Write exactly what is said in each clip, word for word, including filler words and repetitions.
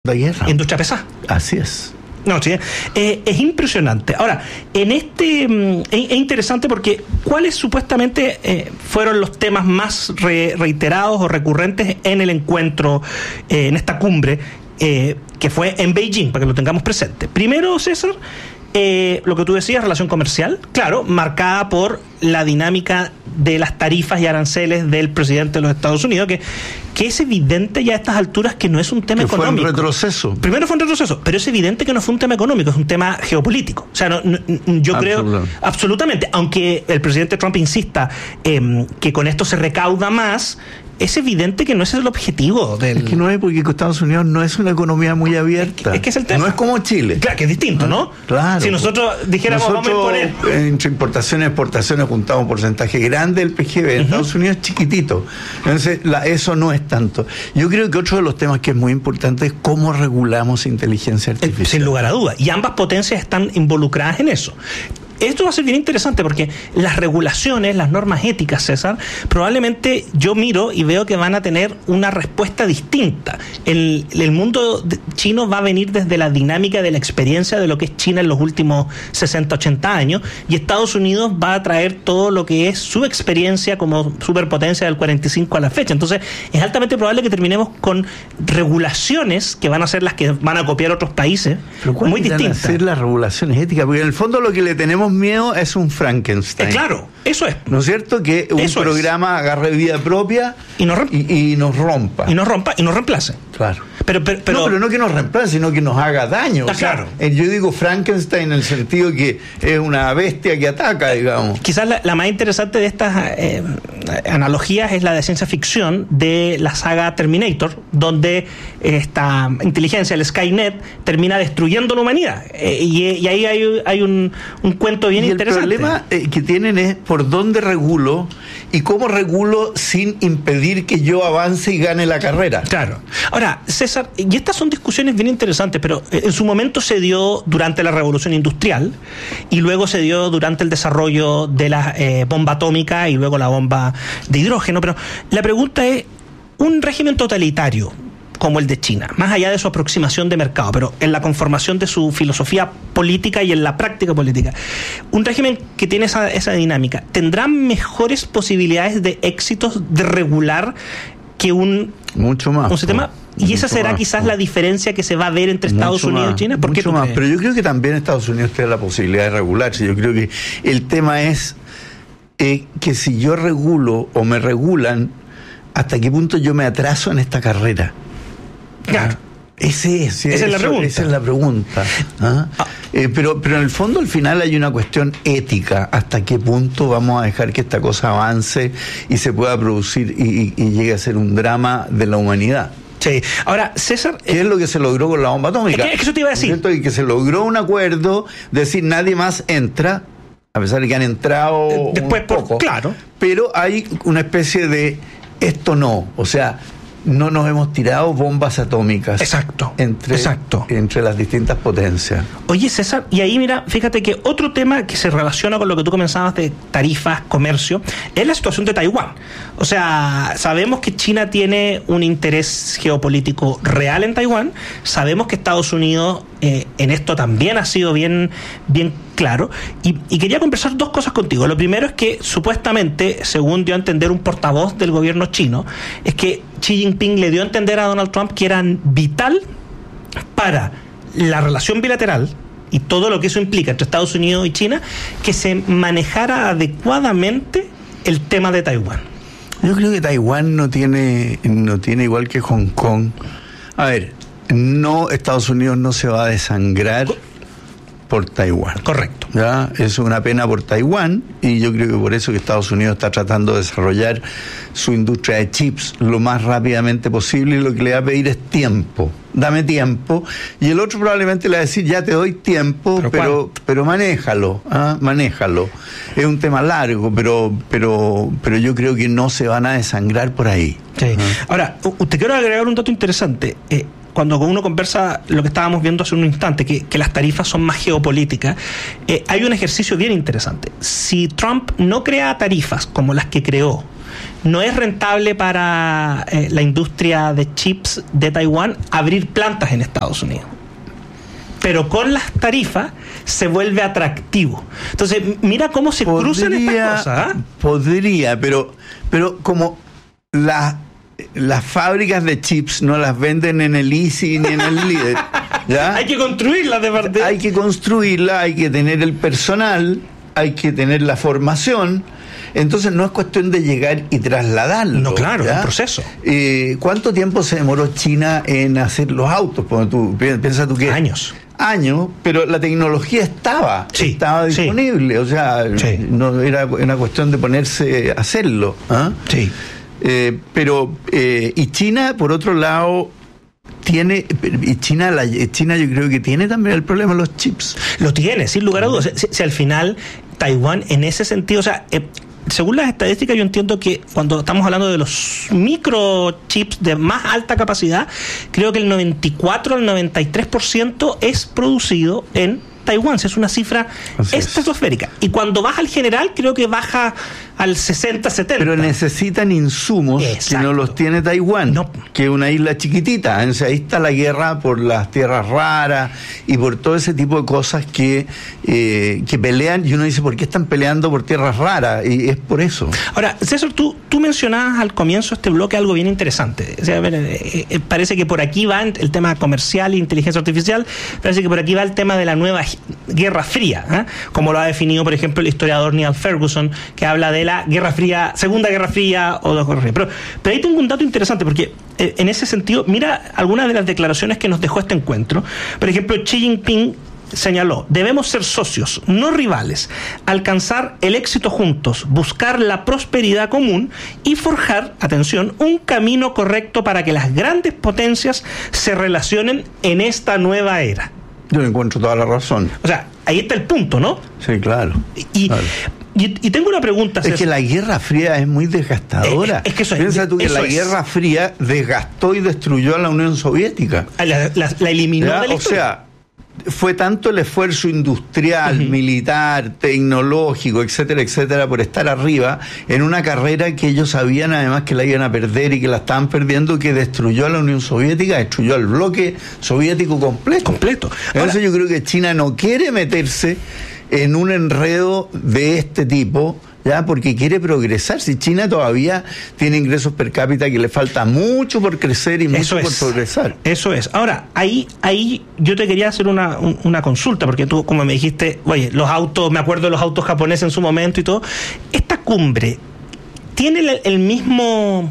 de guerra. Industria pesada. Así es. No, sí, eh, es impresionante. Ahora, en este mm, es, es interesante porque ¿cuáles supuestamente eh, fueron los temas más re, reiterados o recurrentes en el encuentro, eh, en esta cumbre, eh, que fue en Beijing, para que lo tengamos presente? Primero, César, eh, lo que tú decías, relación comercial, claro, marcada por la dinámica de las tarifas y aranceles del presidente de los Estados Unidos, que, que es evidente ya a estas alturas que no es un tema que económico. Fue un retroceso. Primero fue un retroceso, pero es evidente que no fue un tema económico, es un tema geopolítico. O sea, no, no, yo creo, absolutamente, aunque el presidente Trump insista eh, que con esto se recauda más, es evidente que no ese es el objetivo del... Es que no es, porque Estados Unidos no es una economía muy abierta. Es que, es que es el tema. No es como Chile. Claro, que es distinto, ¿no? Claro. Si nosotros dijéramos, nosotros, vamos a imponer... entre importaciones y exportaciones juntamos un porcentaje grande del P G B. En uh-huh. Estados Unidos es chiquitito. Entonces, la, eso no es tanto. Yo creo que otro de los temas que es muy importante es cómo regulamos inteligencia artificial. Sin lugar a dudas. Y ambas potencias están involucradas en eso. Esto va a ser bien interesante porque las regulaciones, las normas éticas, César, probablemente yo miro y veo que van a tener una respuesta distinta. El, el mundo chino va a venir desde la dinámica de la experiencia de lo que es China en los últimos sesenta, ochenta años, y Estados Unidos va a traer todo lo que es su experiencia como superpotencia del cuarenta y cinco a la fecha. Entonces, es altamente probable que terminemos con regulaciones que van a ser las que van a copiar otros países, muy distintas. Van a ser las regulaciones éticas, porque en el fondo lo que le tenemos miedo es un Frankenstein. Eh, claro, eso es. ¿No es cierto? Que un eso programa es. agarre vida propia y nos, y, y nos rompa. Y nos rompa y nos reemplace. Claro. Pero, pero, pero, no, pero no que nos reemplace, sino que nos haga daño. Está o sea, claro. Yo digo Frankenstein en el sentido que es una bestia que ataca, digamos. Quizás la, la más interesante de estas eh, analogías es la de ciencia ficción de la saga Terminator, donde esta inteligencia, el Skynet, termina destruyendo la humanidad. Eh, y, y ahí hay, hay un, un cuento bien y interesante. El problema eh, que tienen es por dónde regulo y cómo regulo sin impedir que yo avance y gane la carrera. Claro. Ahora, César, y estas son discusiones bien interesantes, pero en su momento se dio durante la Revolución Industrial y luego se dio durante el desarrollo de la eh, bomba atómica y luego la bomba de hidrógeno. Pero la pregunta es, un régimen totalitario como el de China, más allá de su aproximación de mercado, pero en la conformación de su filosofía política y en la práctica política, un régimen que tiene esa, esa dinámica, ¿tendrá mejores posibilidades de éxitos de regular que un, mucho más, un sistema? Y esa será más, quizás la diferencia que se va a ver entre Estados Unidos más, y China. ¿Por qué mucho más? Pero yo creo que también Estados Unidos tiene la posibilidad de regularse. Yo creo que el tema es eh, que si yo regulo o me regulan, ¿hasta qué punto yo me atraso en esta carrera? Claro. Ese es, esa, eso, es la pregunta. esa es la pregunta. ¿Ah? Ah. Eh, pero, pero en el fondo, al final, hay una cuestión ética. ¿Hasta qué punto vamos a dejar que esta cosa avance y se pueda producir y, y, y llegue a ser un drama de la humanidad? Sí. Ahora, César... ¿Qué eh, es lo que se logró con la bomba atómica? Es que, es que eso te iba a decir. Y que se logró un acuerdo de decir nadie más entra, a pesar de que han entrado después un por, poco, claro. Pero hay una especie de esto no, o sea... No nos hemos tirado bombas atómicas. Exacto. Entre, exacto. entre las distintas potencias. Oye, César, y ahí mira, fíjate que otro tema que se relaciona con lo que tú comenzabas de tarifas, comercio, es la situación de Taiwán. O sea, sabemos que China tiene un interés geopolítico real en Taiwán, sabemos que Estados Unidos eh, en esto también ha sido bien, bien claro, y, y quería conversar dos cosas contigo. Lo primero es que supuestamente, según dio a entender un portavoz del gobierno chino, es que Xi Jinping le dio a entender a Donald Trump que era vital para la relación bilateral y todo lo que eso implica entre Estados Unidos y China, que se manejara adecuadamente el tema de Taiwán. Yo creo que Taiwán no tiene, no tiene igual que Hong Kong. A ver, no, Estados Unidos no se va a desangrar por Taiwán. Correcto. ¿Ya? Es una pena por Taiwán y yo creo que por eso que Estados Unidos está tratando de desarrollar su industria de chips lo más rápidamente posible, y lo que le va a pedir es tiempo. Dame tiempo. Y el otro probablemente le va a decir, ya te doy tiempo, pero pero, pero manéjalo, ¿ah? manéjalo. Es un tema largo, pero, pero, pero yo creo que no se van a desangrar por ahí. Sí. ¿Ah? Ahora, te quiero agregar un dato interesante. Eh, Cuando uno conversa lo que estábamos viendo hace un instante, que, que las tarifas son más geopolíticas, eh, hay un ejercicio bien interesante. Si Trump no crea tarifas como las que creó no es rentable para eh, la industria de chips de Taiwán abrir plantas en Estados Unidos. Pero con las tarifas se vuelve atractivo. Entonces, mira cómo se podría, cruzan estas cosas. ¿eh? Podría, pero, pero como las las fábricas de chips no las venden en el Easy ni en el Líder. ¿Ya? Hay que construirlas de parte. Hay que construirlas, hay que tener el personal, hay que tener la formación. Entonces no es cuestión de llegar y trasladarlo. No, claro, es un proceso. Eh, ¿Cuánto tiempo se demoró China en hacer los autos? Porque tú, piensa tú que años. Años, pero la tecnología estaba, sí, estaba disponible. Sí. O sea, sí. no era una cuestión de ponerse a hacerlo. ¿eh? Sí. Eh, pero eh, y China, por otro lado, tiene, y China, la, China yo creo que tiene también el problema de los chips. Lo tiene, sin lugar a dudas. Si, si al final Taiwán en ese sentido, o sea, eh, según las estadísticas, yo entiendo que cuando estamos hablando de los microchips de más alta capacidad, creo que el noventa y cuatro al noventa y tres por ciento es producido en Taiwán. Es una cifra Así estratosférica. Es. Y cuando baja al general, creo que baja al sesenta, setenta. Pero necesitan insumos Exacto. que no los tiene Taiwán, no. que es una isla chiquitita. O sea, ahí está la guerra por las tierras raras y por todo ese tipo de cosas que, eh, que pelean. Y uno dice, ¿por qué están peleando por tierras raras? Y es por eso. Ahora, César, tú, tú mencionabas al comienzo de este bloque algo bien interesante. O sea, a ver, eh, eh, parece que por aquí va el tema comercial e inteligencia artificial. Parece que por aquí va el tema de la nueva Guerra Fría, ¿eh? como lo ha definido, por ejemplo, el historiador Neil Ferguson, que habla de la Guerra Fría, Segunda Guerra Fría o dos Guerras Frías. Pero, pero ahí tengo un dato interesante, porque eh, en ese sentido, mira algunas de las declaraciones que nos dejó este encuentro. Por ejemplo, Xi Jinping señaló: debemos ser socios, no rivales, alcanzar el éxito juntos, buscar la prosperidad común y forjar, atención, un camino correcto para que las grandes potencias se relacionen en esta nueva era. Yo encuentro toda la razón. O sea, ahí está el punto, ¿no? Sí, claro. Y, claro. y, y tengo una pregunta. Es César. que la Guerra Fría es muy desgastadora. Es, es que eso Piensa tú que eso la es. Guerra Fría desgastó y destruyó a la Unión Soviética. La, la, la eliminó ¿Ya? de la O sea, fue tanto el esfuerzo industrial, uh-huh. militar, tecnológico, etcétera, etcétera, por estar arriba en una carrera que ellos sabían además que la iban a perder y que la estaban perdiendo, que destruyó a la Unión Soviética, destruyó al bloque soviético completo. Completo. Entonces Ahora, yo creo que China no quiere meterse en un enredo de este tipo, ya, porque quiere progresar. Si China todavía tiene ingresos per cápita que le falta mucho por crecer y mucho por progresar. Eso es. Ahora, ahí ahí yo te quería hacer una, una consulta, porque tú, como me dijiste, oye, los autos, me acuerdo de los autos japoneses en su momento y todo. Esta cumbre tiene el, el mismo...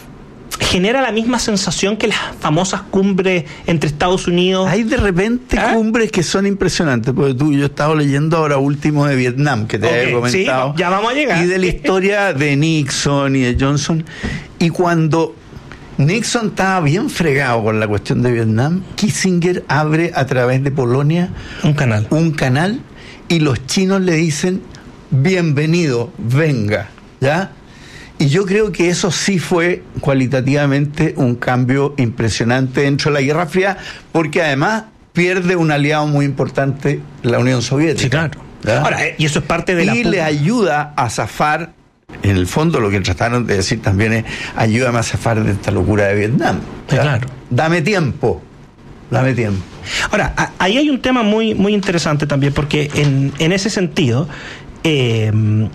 genera la misma sensación que las famosas cumbres entre Estados Unidos. Hay de repente ¿Ah? cumbres que son impresionantes, porque tú, yo he estado leyendo ahora último de Vietnam, que te okay, he comentado. Sí, ya vamos a llegar. Y de la historia de Nixon y de Johnson. Y cuando Nixon estaba bien fregado con la cuestión de Vietnam, Kissinger abre a través de Polonia un canal. Un canal y los chinos le dicen, bienvenido, venga, ¿ya? Y yo creo que eso sí fue cualitativamente un cambio impresionante dentro de la Guerra Fría, porque además pierde un aliado muy importante, la Unión Soviética. Sí, claro. ¿Ya? Ahora, y eso es parte de la... Y le ayuda a zafar, en el fondo lo que trataron de decir también es, ayúdame a zafar de esta locura de Vietnam. Sí, claro. Dame tiempo, dame tiempo. Ahora, a, ahí hay un tema muy, muy interesante también, porque en, en ese sentido... Eh,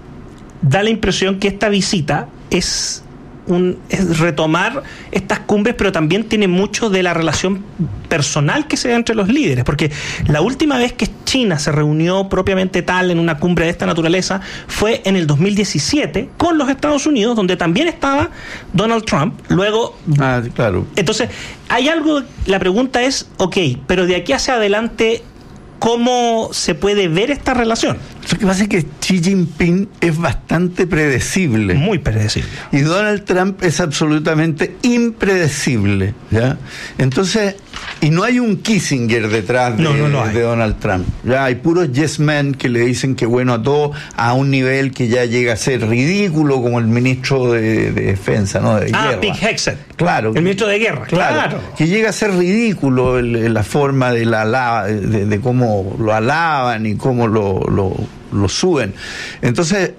da la impresión que esta visita es, un, es retomar estas cumbres, pero también tiene mucho de la relación personal que se da entre los líderes, porque la última vez que China se reunió propiamente tal en una cumbre de esta naturaleza fue en el dos mil diecisiete con los Estados Unidos, donde también estaba Donald Trump. Luego, ah, claro. Entonces, hay algo, la pregunta es, ok, pero de aquí hacia adelante, ¿cómo se puede ver esta relación? Lo que pasa es que Xi Jinping es bastante predecible. Muy predecible. Y Donald Trump es absolutamente impredecible, ¿ya? Entonces, y no hay un Kissinger detrás de, no, no, no de Donald Trump. Ya hay puros yes men que le dicen que bueno a todo, a un nivel que ya llega a ser ridículo, como el ministro de, de defensa, ¿no? De ah, guerra. Pete Hegseth. Claro. El ministro de guerra, claro. claro. Que llega a ser ridículo el, la forma de la de, de cómo lo alaban y cómo lo, lo, lo suben. Entonces,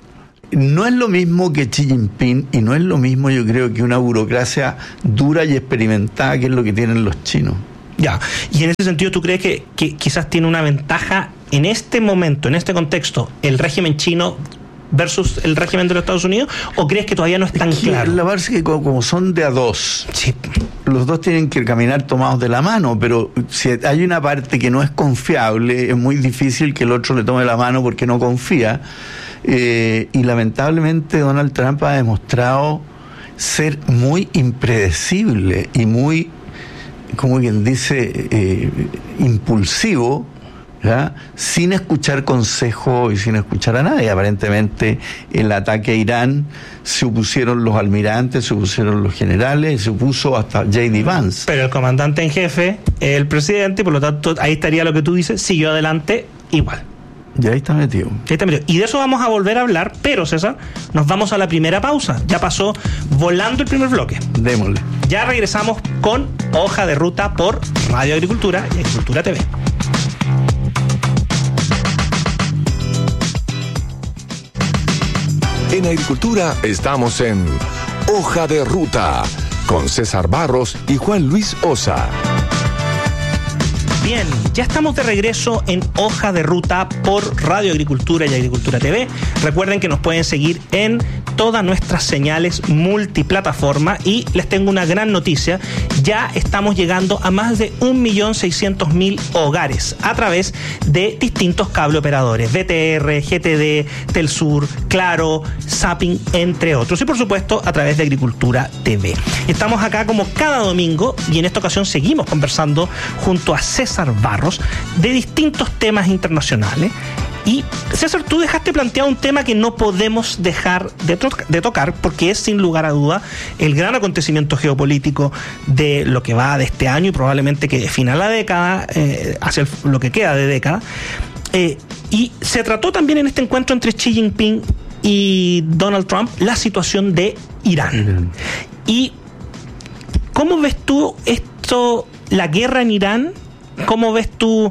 no es lo mismo que Xi Jinping y no es lo mismo, yo creo, que una burocracia dura y experimentada, que es lo que tienen los chinos. Ya, y en ese sentido, ¿tú crees que, que quizás tiene una ventaja en este momento, en este contexto, el régimen chino versus el régimen de los Estados Unidos, o crees que todavía no es tan es que claro? La verdad es que como son de a dos, sí, los dos tienen que caminar tomados de la mano, pero si hay una parte que no es confiable, es muy difícil que el otro le tome la mano porque no confía, eh, y lamentablemente Donald Trump ha demostrado ser muy impredecible y muy, como quien dice, eh, impulsivo, ¿ya? Sin escuchar consejo y sin escuchar a nadie. Aparentemente el ataque a Irán se opusieron los almirantes, se opusieron los generales, se opuso hasta J D Vance. Pero el comandante en jefe, el presidente, por lo tanto ahí estaría lo que tú dices, siguió adelante igual. Y ahí está metido. Ahí está metido. Y de eso vamos a volver a hablar, pero César, nos vamos a la primera pausa. Ya pasó volando el primer bloque. Démosle. Ya regresamos con Hoja de Ruta por Radio Agricultura y Agricultura T V. En Agricultura estamos en Hoja de Ruta con César Barros y Juan Luis Osa. Bien, ya estamos de regreso en Hoja de Ruta por Radio Agricultura y Agricultura T V. Recuerden que nos pueden seguir en todas nuestras señales multiplataforma y les tengo una gran noticia. Ya estamos llegando a más de un millón seiscientos mil hogares a través de distintos cable operadores, B T R, G T D, Telsur, Claro, Zapping, entre otros. Y por supuesto a través de Agricultura T V. Estamos acá como cada domingo y en esta ocasión seguimos conversando junto a César Barros de distintos temas internacionales. Y César, tú dejaste planteado un tema que no podemos dejar de, to- de tocar, porque es sin lugar a duda el gran acontecimiento geopolítico de lo que va de este año y probablemente que defina la década, eh, hacia el, lo que queda de década. Eh, y se trató también en este encuentro entre Xi Jinping y Donald Trump la situación de Irán. ¿Y cómo ves tú esto, la guerra en Irán? ¿Cómo ves tú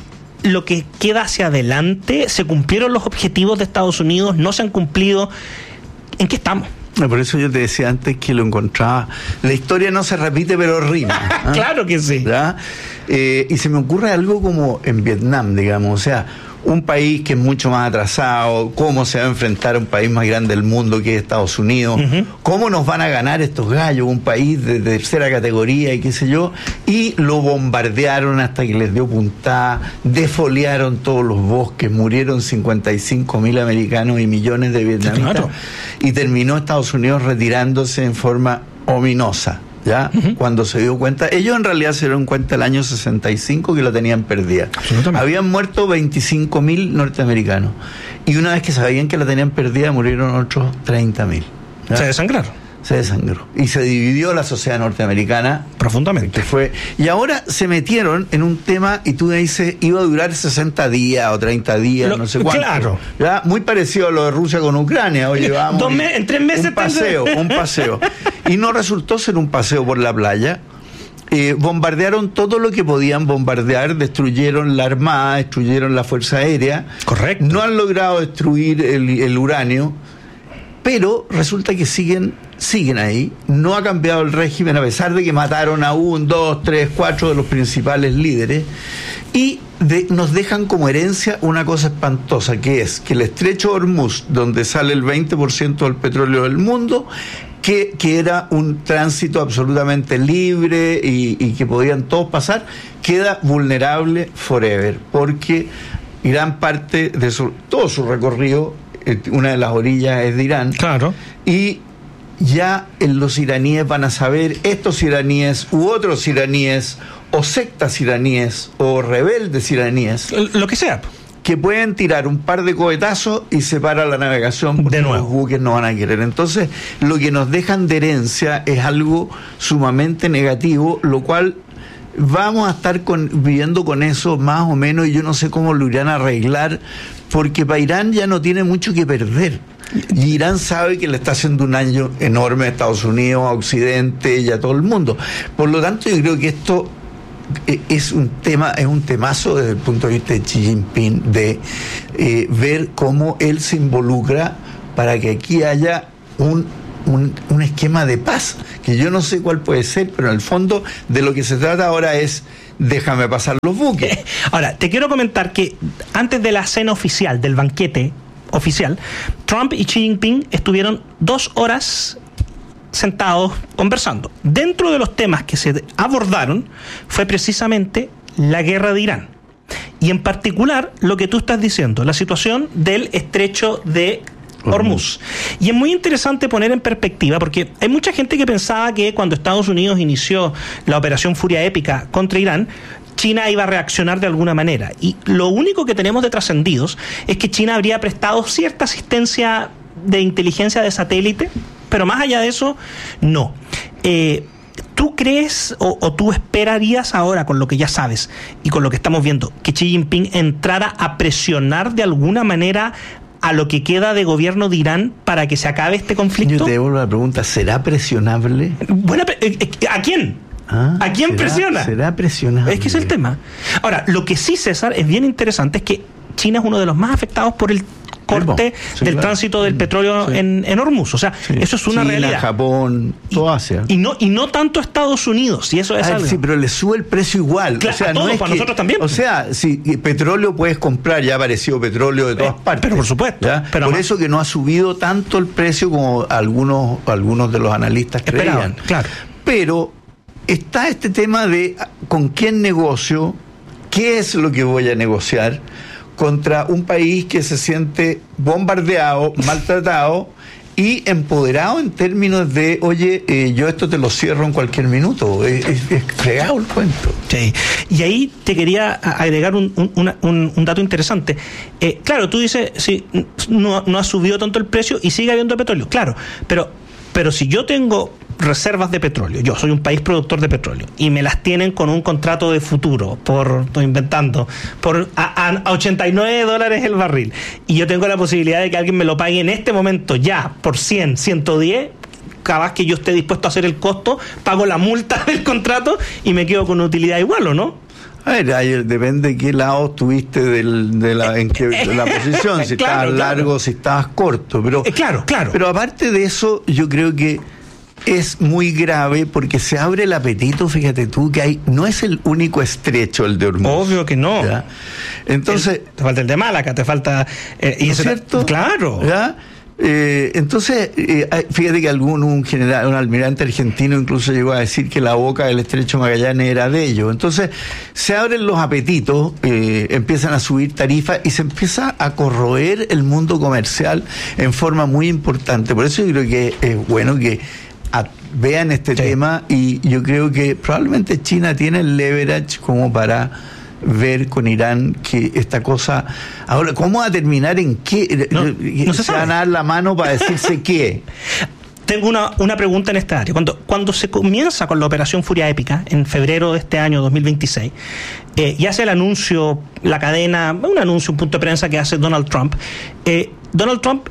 lo que queda hacia adelante? ¿Se cumplieron los objetivos de Estados Unidos? ¿No se han cumplido? ¿En qué estamos? Por eso yo te decía antes que lo encontraba. La historia no se repite, pero rima. ¿eh? Claro que sí. ¿Ya? Eh, y se me ocurre algo como en Vietnam, digamos. O sea, un país que es mucho más atrasado, cómo se va a enfrentar a un país más grande del mundo que es Estados Unidos, uh-huh. cómo nos van a ganar estos gallos, un país de tercera categoría y qué sé yo, y lo bombardearon hasta que les dio puntada, defoliaron todos los bosques, murieron cincuenta y cinco mil americanos y millones de vietnamitas, claro. Y terminó Estados Unidos retirándose en forma ominosa. ¿Ya? Uh-huh. Cuando se dio cuenta, ellos en realidad se dieron cuenta el año sesenta y cinco que la tenían perdida. Habían muerto veinticinco mil norteamericanos y una vez que sabían que la tenían perdida murieron otros treinta mil. Se desangraron. Se desangró y se dividió la sociedad norteamericana profundamente. Que fue, y ahora se metieron en un tema y tú me dices iba a durar sesenta días o treinta días, lo, no sé cuánto. Claro. ¿Ya? Muy parecido a lo de Rusia con Ucrania. Oye, vamos. Dos me- en tres meses. Un paseo, un paseo. Y no resultó ser un paseo por la playa. Eh, bombardearon todo lo que podían bombardear, destruyeron la armada, destruyeron la fuerza aérea. Correcto. No han logrado destruir el, el uranio, pero resulta que siguen siguen ahí. No ha cambiado el régimen a pesar de que mataron a un, dos, tres, cuatro de los principales líderes y de, nos dejan como herencia una cosa espantosa, que es que el estrecho Hormuz, donde sale el veinte por ciento del petróleo del mundo, que, que era un tránsito absolutamente libre y, y que podían todos pasar, queda vulnerable forever, porque gran parte de su, todo su recorrido, una de las orillas es de Irán. Claro. Y ya los iraníes van a saber, estos iraníes u otros iraníes, o sectas iraníes, o rebeldes iraníes, lo que sea, que pueden tirar un par de cohetazos y se para la navegación porque de nuevo. Los buques no van a querer. Entonces, lo que nos dejan de herencia es algo sumamente negativo, lo cual vamos a estar con, viviendo con eso más o menos, y yo no sé cómo lo irán a arreglar, porque para Irán ya no tiene mucho que perder. Y Irán sabe que le está haciendo un daño enorme a Estados Unidos, a Occidente y a todo el mundo. Por lo tanto, yo creo que esto es un tema, es un temazo desde el punto de vista de Xi Jinping, de eh, ver cómo él se involucra para que aquí haya un, un, un esquema de paz, que yo no sé cuál puede ser, pero en el fondo de lo que se trata ahora es déjame pasar los buques. Ahora, te quiero comentar que antes de la cena oficial, del banquete oficial, Trump y Xi Jinping estuvieron dos horas sentados conversando. Dentro de los temas que se abordaron fue precisamente la guerra de Irán. Y en particular lo que tú estás diciendo, la situación del estrecho de Hormuz. Y es muy interesante poner en perspectiva, porque hay mucha gente que pensaba que cuando Estados Unidos inició la operación Furia Épica contra Irán, China iba a reaccionar de alguna manera. Y lo único que tenemos de trascendidos es que China habría prestado cierta asistencia de inteligencia de satélite, pero más allá de eso, no. Eh, ¿Tú crees o, o tú esperarías ahora, con lo que ya sabes y con lo que estamos viendo, que Xi Jinping entrara a presionar de alguna manera a lo que queda de gobierno de Irán para que se acabe este conflicto? Yo te devuelvo la pregunta, ¿será presionable? Buena, ¿a quién? Ah, ¿A quién ¿será, presiona? ¿Será presionable? Es que es el tema. Ahora, lo que sí, César, es bien interesante es que China es uno de los más afectados por el corte sí, del claro. tránsito del petróleo sí. en, en Hormuz. O sea, sí. eso es una China, realidad. Japón, todo Asia. Y no, y no tanto Estados Unidos, y eso es ah, algo. Sí, pero le sube el precio igual. Claro, o sea, a todos, no es para que, nosotros también. O sea, si petróleo puedes comprar, ya ha aparecido petróleo de todas eh, partes. Pero por supuesto. Pero por más. Eso que no ha subido tanto el precio como algunos, algunos de los analistas Esperaban, creían. Claro. Pero está este tema de con quién negocio, qué es lo que voy a negociar contra un país que se siente bombardeado, maltratado y empoderado en términos de, oye, eh, yo esto te lo cierro en cualquier minuto. Es, es, es fregado el cuento. Sí. Y ahí te quería agregar un, un, una, un, un dato interesante. Eh, claro, tú dices, sí, no, no ha subido tanto el precio y sigue habiendo petróleo. Claro, pero, pero si yo tengo reservas de petróleo, yo soy un país productor de petróleo y me las tienen con un contrato de futuro por, estoy inventando, por a, a ochenta y nueve dólares el barril, y yo tengo la posibilidad de que alguien me lo pague en este momento ya por cien, ciento diez, cada vez que yo esté dispuesto a hacer el costo, pago la multa del contrato y me quedo con una utilidad igual, ¿o no? A ver, ahí depende de qué lado estuviste del, de, la, en qué, de la posición, si claro, estabas largo, claro. si estabas corto, pero eh, claro, claro. Pero aparte de eso, yo creo que es muy grave porque se abre el apetito, fíjate tú, que hay no es el único estrecho el de Hormuz. Obvio que no. ¿Ya? Entonces, el, te falta el de Malaca, te falta eh, y ¿no es cierto? Claro. ¿Ya? Eh, entonces, eh, fíjate que algún un general, un almirante argentino incluso llegó a decir que la boca del estrecho Magallanes era de ellos. Entonces, se abren los apetitos, eh, empiezan a subir tarifas y se empieza a corroer el mundo comercial en forma muy importante. Por eso yo creo que es bueno que A, vean este sí. tema, y yo creo que probablemente China tiene el leverage como para ver con Irán que esta cosa ahora, ¿cómo va a terminar? ¿En qué? No, no se, se van a dar la mano para decirse qué. Tengo una, una pregunta en esta área. Cuando, cuando se comienza con la operación Furia Épica en febrero de este año dos mil veintiséis, eh, y hace el anuncio, la cadena, un anuncio, un punto de prensa que hace Donald Trump, eh, Donald Trump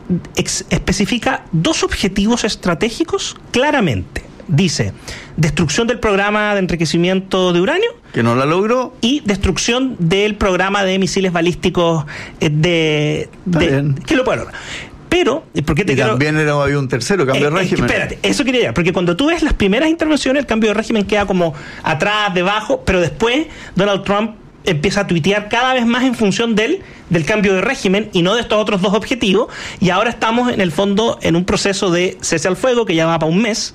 Ex- especifica dos objetivos estratégicos claramente. Dice, destrucción del programa de enriquecimiento de uranio, que no la logró, y destrucción del programa de misiles balísticos eh, de, de que lo puede lograr. Pero, ¿por qué te y quiero? También era, había un tercero, cambio eh, de régimen. Eh, espérate, eso quería decir, porque cuando tú ves las primeras intervenciones, el cambio de régimen queda como atrás, debajo, pero después Donald Trump empieza a tuitear cada vez más en función del, del cambio de régimen y no de estos otros dos objetivos, y ahora estamos en el fondo en un proceso de cese al fuego que ya va para un mes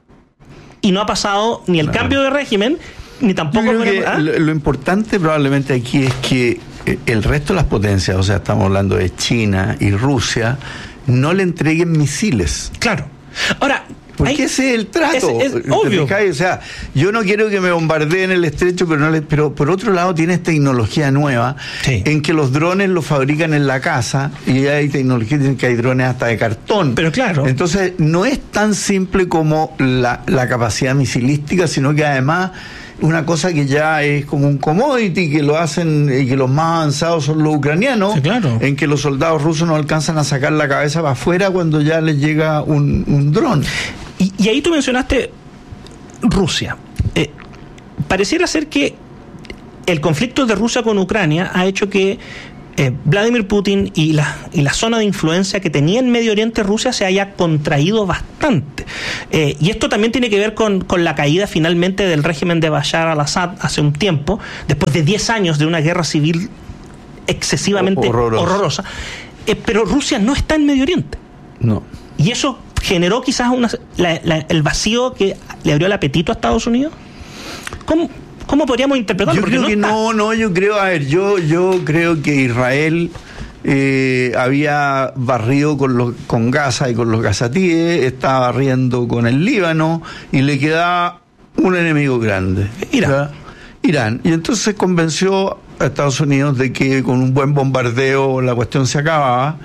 y no ha pasado ni el claro. cambio de régimen ni tampoco... Yo creo que ¿ah? lo, lo importante probablemente aquí es que el resto de las potencias, o sea, estamos hablando de China y Rusia, no le entreguen misiles. Claro. Ahora, porque hay, ese es el trato. Es, es obvio. O sea, yo no quiero que me bombardeen el estrecho, pero no le, pero por otro lado tienes tecnología nueva sí. en que los drones los fabrican en la casa, y hay tecnología en que hay drones hasta de cartón. Pero claro. Entonces, no es tan simple como la, la capacidad misilística, sino que además una cosa que ya es como un commodity, que lo hacen y que los más avanzados son los ucranianos, sí, claro. en que los soldados rusos no alcanzan a sacar la cabeza para afuera cuando ya les llega un, un dron. Y, y ahí tú mencionaste Rusia. Eh, pareciera ser que el conflicto de Rusia con Ucrania ha hecho que eh, Vladimir Putin y la, y la zona de influencia que tenía en Medio Oriente Rusia se haya contraído bastante. Eh, y esto también tiene que ver con, con la caída finalmente del régimen de Bashar al-Assad hace un tiempo, después de diez años de una guerra civil excesivamente horrorosa. horrorosa. Eh, pero Rusia no está en Medio Oriente. No. Y eso generó quizás una, la, la, el vacío que le abrió el apetito a Estados Unidos. ¿Cómo, cómo podríamos interpretarlo? Yo creo no que está. no, no, yo creo, a ver, yo, yo creo que Israel eh, había barrido con, los, con Gaza y con los gazatíes, estaba barriendo con el Líbano y le quedaba un enemigo grande. Irán. ¿verdad? Irán. Y entonces convenció a Estados Unidos de que con un buen bombardeo la cuestión se acababa,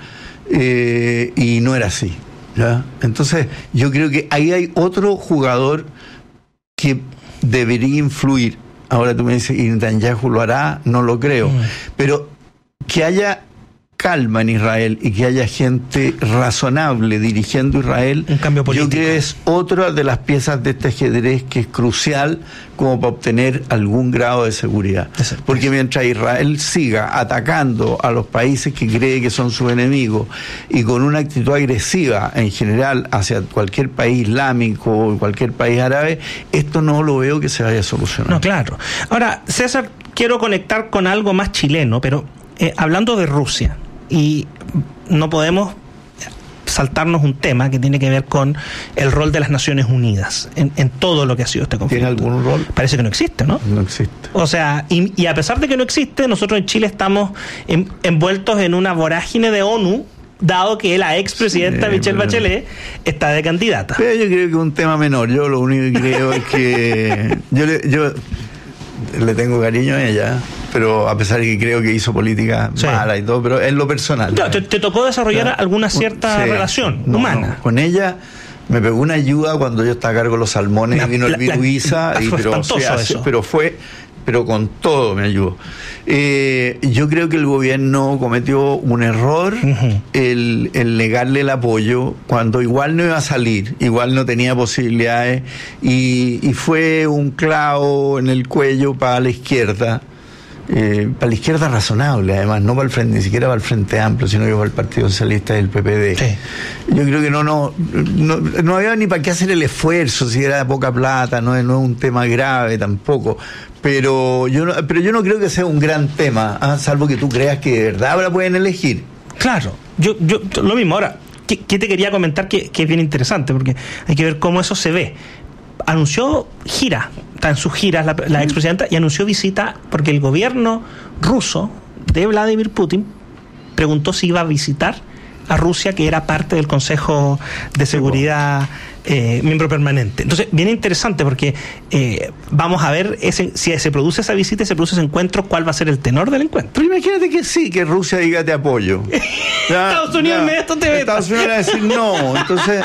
eh, y no era así. ¿ya? Entonces yo creo que ahí hay otro jugador que debería influir. Ahora tú me dices, ¿y Netanyahu lo hará? No lo creo. Mm. Pero que haya calma en Israel y que haya gente razonable dirigiendo Israel, un cambio político. Yo creo que es otra de las piezas de este ajedrez que es crucial como para obtener algún grado de seguridad. Porque mientras Israel siga atacando a los países que cree que son sus enemigos y con una actitud agresiva en general hacia cualquier país islámico o cualquier país árabe, esto no lo veo que se vaya a solucionar. No, claro. Ahora, César, quiero conectar con algo más chileno, pero eh, hablando de Rusia, y no podemos saltarnos un tema que tiene que ver con el rol de las Naciones Unidas en, en todo lo que ha sido este conflicto. ¿Tiene algún rol? Parece que no existe, ¿no? No existe. O sea, y, y a pesar de que no existe, nosotros en Chile estamos en, envueltos en una vorágine de ONU, dado que la expresidenta sí, Michelle Bachelet está de candidata. Pero yo creo que es un tema menor. Yo lo único que creo es que yo le, yo le tengo cariño a ella, pero a pesar de que creo que hizo política sí. mala y todo, pero en lo personal. Claro, te, te tocó desarrollar ¿sí? alguna cierta sí. relación no, humana. No. Con ella me pegó una ayuda cuando yo estaba a cargo de los salmones la, y vino el Viruiza, y pero, sí, hace, pero fue, pero con todo me ayudó. Eh, yo creo que el gobierno cometió un error uh-huh. el, el negarle el apoyo cuando igual no iba a salir, igual no tenía posibilidades, y, y fue un clavo en el cuello para la izquierda. Eh, para la izquierda razonable, además, no para el frente, ni siquiera para el Frente Amplio, sino que para el Partido Socialista y el P P D. Sí. Yo creo que no, no, no, no había ni para qué hacer el esfuerzo, si era poca plata, no es, no es un tema grave tampoco. Pero yo no, pero yo no creo que sea un gran tema, ¿eh? Salvo que tú creas que de verdad ahora pueden elegir. Claro, yo, yo lo mismo. Ahora, ¿qué, qué te quería comentar que, que es bien interesante? Porque hay que ver cómo eso se ve. Anunció gira, está en sus giras la, la expresidenta, y anunció visita porque el gobierno ruso de Vladimir Putin preguntó si iba a visitar a Rusia, que era parte del Consejo de Seguridad, eh, miembro permanente. Entonces, bien interesante porque eh, vamos a ver ese, si se produce esa visita y se produce ese encuentro, cuál va a ser el tenor del encuentro. Pero imagínate que sí, que Rusia diga te apoyo. Ya, Estados Unidos ya, en esto te Estados Unidos va a decir no. Entonces,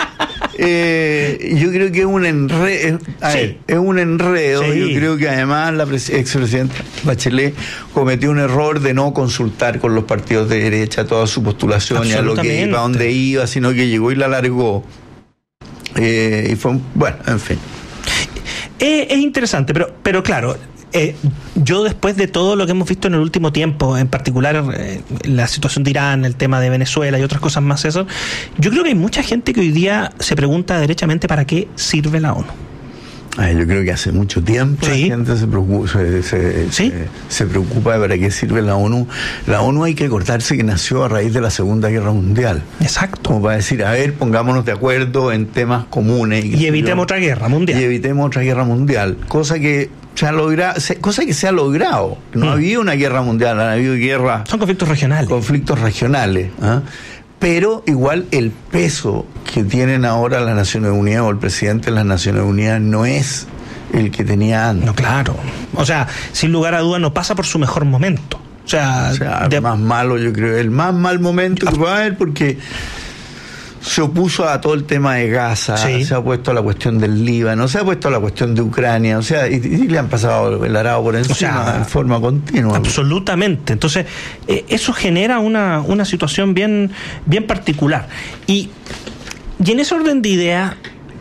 eh, yo creo que es un enredo. Sí. Es un enredo. Sí. Yo creo que además la expresidenta Bachelet cometió un error de no consultar con los partidos de derecha toda su postulación y a lo que iba, a dónde iba, sino que llegó y la largó. Eh, y fue un, bueno, en fin. Eh, es interesante, pero, pero claro, eh, yo después de todo lo que hemos visto en el último tiempo, en particular eh, la situación de Irán, el tema de Venezuela y otras cosas más, eso, yo creo que hay mucha gente que hoy día se pregunta derechamente para qué sirve la ONU. Ay, yo creo que hace mucho tiempo sí. la gente se preocupa, se, se, ¿Sí? se, se preocupa de para qué sirve la ONU. La ONU, hay que acordarse que nació a raíz de la Segunda Guerra Mundial. Exacto. Como para decir, a ver, pongámonos de acuerdo en temas comunes. Y, y evitemos yo, otra guerra mundial. Y evitemos otra guerra mundial. Cosa que se ha logrado, cosa que se ha logrado. No mm. ha habido una guerra mundial, ha habido guerras. Son conflictos regionales. Conflictos regionales. ¿eh? Pero igual el peso que tienen ahora las Naciones Unidas o el presidente de las Naciones Unidas no es el que tenía antes. No, claro. O sea, sin lugar a dudas no pasa por su mejor momento. O sea, o sea de... el más malo, yo creo, el más mal momento que puede haber, porque se opuso a todo el tema de Gaza, sí. se ha puesto a la cuestión del Líbano, se ha puesto a la cuestión de Ucrania, o sea, y, y le han pasado el arado por encima, o sea, en forma continua. Absolutamente. Entonces, eh, eso genera una, una situación bien, bien particular. Y, y en ese orden de idea,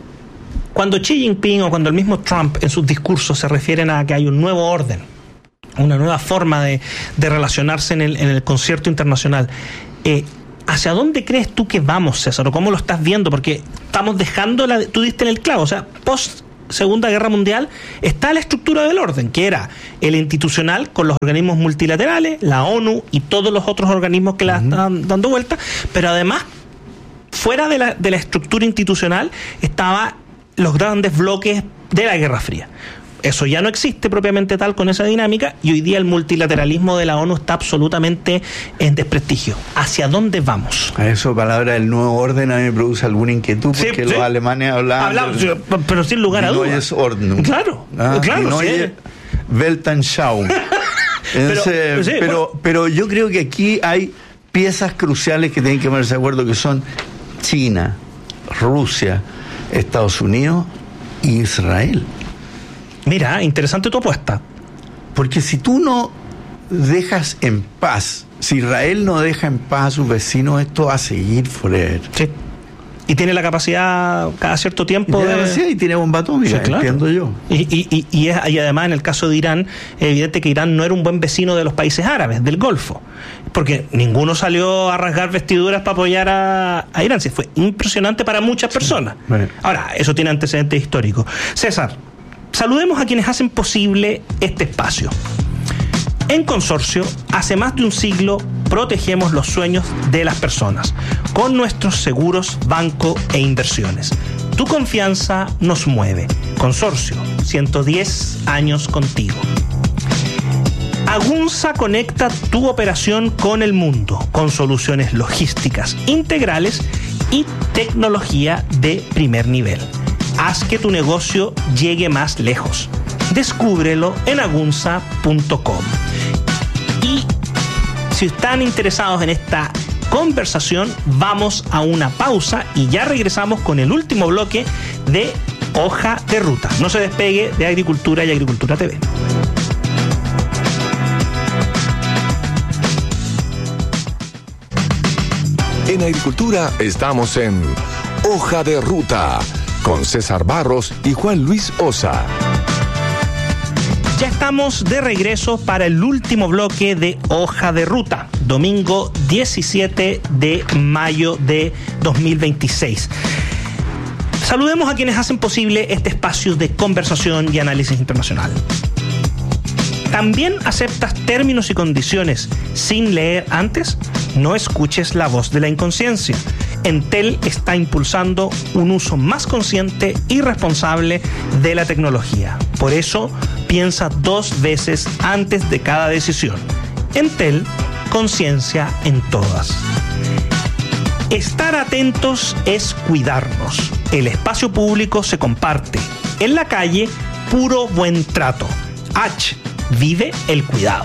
cuando Xi Jinping o cuando el mismo Trump en sus discursos se refieren a que hay un nuevo orden, una nueva forma de, de relacionarse en el, en el concierto internacional. Eh, ¿Hacia dónde crees tú que vamos, César? ¿O cómo lo estás viendo? Porque estamos dejando, la, tú diste en el clavo, o sea, post Segunda Guerra Mundial está la estructura del orden, que era el institucional con los organismos multilaterales, la ONU y todos los otros organismos que la uh-huh. están dando vuelta, pero además, fuera de la, de la estructura institucional, estaban los grandes bloques de la Guerra Fría. Eso ya no existe propiamente tal con esa dinámica y hoy día el multilateralismo de la ONU está absolutamente en desprestigio. ¿Hacia dónde vamos? A eso, palabra del nuevo orden, a mí me produce alguna inquietud porque sí, los sí. alemanes hablaban... Hablamos, del, pero sin lugar a dudas. Neues Ordnung. Claro, ah, claro. Sí. Weltanschauung. pero, Entonces, sí, pero, bueno. pero yo creo que aquí hay piezas cruciales que tienen que ponerse de acuerdo, que son China, Rusia, Estados Unidos y Israel. Mira, interesante tu apuesta. Porque si tú no dejas en paz, si Israel no deja en paz a sus vecinos, esto va a seguir forever. Sí. Y tiene la capacidad cada cierto tiempo y tiene de... capacidad y tiene bomba atómica, sí, claro. entiendo yo. Y, y, y, y, es, y además en el caso de Irán, es evidente que Irán no era un buen vecino de los países árabes, del Golfo. Porque ninguno salió a rasgar vestiduras para apoyar a, a Irán. Sí, fue impresionante para muchas personas. Sí. Bueno. Ahora, eso tiene antecedentes históricos. César, saludemos a quienes hacen posible este espacio. En Consorcio, hace más de un siglo, protegemos los sueños de las personas con nuestros seguros, banco e inversiones. Tu confianza nos mueve. Consorcio, ciento diez años contigo. Agunza conecta tu operación con el mundo, con soluciones logísticas integrales y tecnología de primer nivel. Haz que tu negocio llegue más lejos. Descúbrelo en agunza punto com. Y si están interesados en esta conversación, vamos a una pausa y ya regresamos con el último bloque de Hoja de Ruta. No se despegue de Agricultura y Agricultura T V. En Agricultura estamos en Hoja de Ruta con César Barros y Juan Luis Osa. Ya estamos de regreso para el último bloque de Hoja de Ruta, domingo diecisiete de mayo de dos mil veintiséis. Saludemos a quienes hacen posible este espacio de conversación y análisis internacional. ¿También aceptas términos y condiciones sin leer antes? No escuches la voz de la inconsciencia. Entel está impulsando un uso más consciente y responsable de la tecnología. Por eso, piensa dos veces antes de cada decisión. Entel, conciencia en todas. Estar atentos es cuidarnos. El espacio público se comparte. En la calle, puro buen trato. H. Vive el cuidado.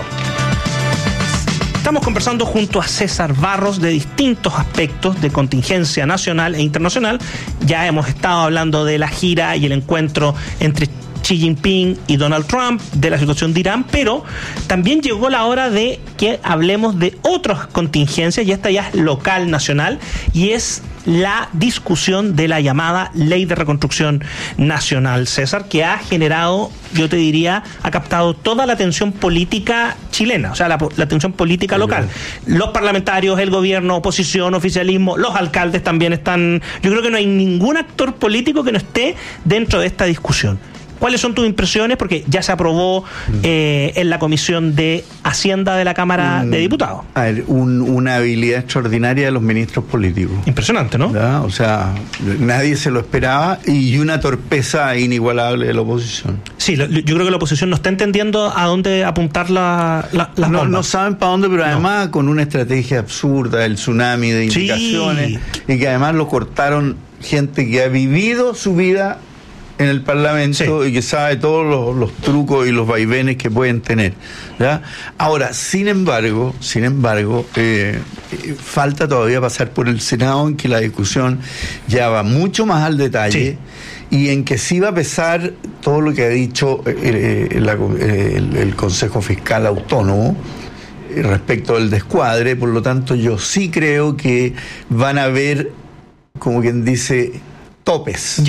Estamos conversando junto a César Barros de distintos aspectos de contingencia nacional e internacional. Ya hemos estado hablando de la gira y el encuentro entre Xi Jinping y Donald Trump, de la situación de Irán, pero también llegó la hora de que hablemos de otras contingencias, y esta ya es local, nacional, y es la discusión de la llamada Ley de Reconstrucción Nacional, César, que ha generado, yo te diría, ha captado toda la atención política chilena, o sea, la, la atención política local. Los parlamentarios, el gobierno, oposición, oficialismo, los alcaldes también están. Yo creo que no hay ningún actor político que no esté dentro de esta discusión. ¿Cuáles son tus impresiones? Porque ya se aprobó eh, en la Comisión de Hacienda de la Cámara mm, de Diputados. A ver, un, una habilidad extraordinaria de los ministros políticos. Impresionante, ¿no? ¿Ya? O sea, nadie se lo esperaba, y una torpeza inigualable de la oposición. Sí, lo, yo creo que la oposición no está entendiendo a dónde apuntar la, la, las no, bombas. No saben para dónde, pero además no. Con una estrategia absurda, del tsunami de indicaciones, sí. Y que además lo cortaron gente que ha vivido su vida en el Parlamento, sí. Y que sabe todos los, los trucos y los vaivenes que pueden tener, ¿ya? Ahora, sin embargo, sin embargo, eh, eh, falta todavía pasar por el Senado, en que la discusión ya va mucho más al detalle, sí. Y en que sí va a pesar todo lo que ha dicho eh, eh, la, eh, el, el Consejo Fiscal Autónomo eh, respecto del descuadre. Por lo tanto, yo sí creo que van a haber, como quien dice, topes. Ya.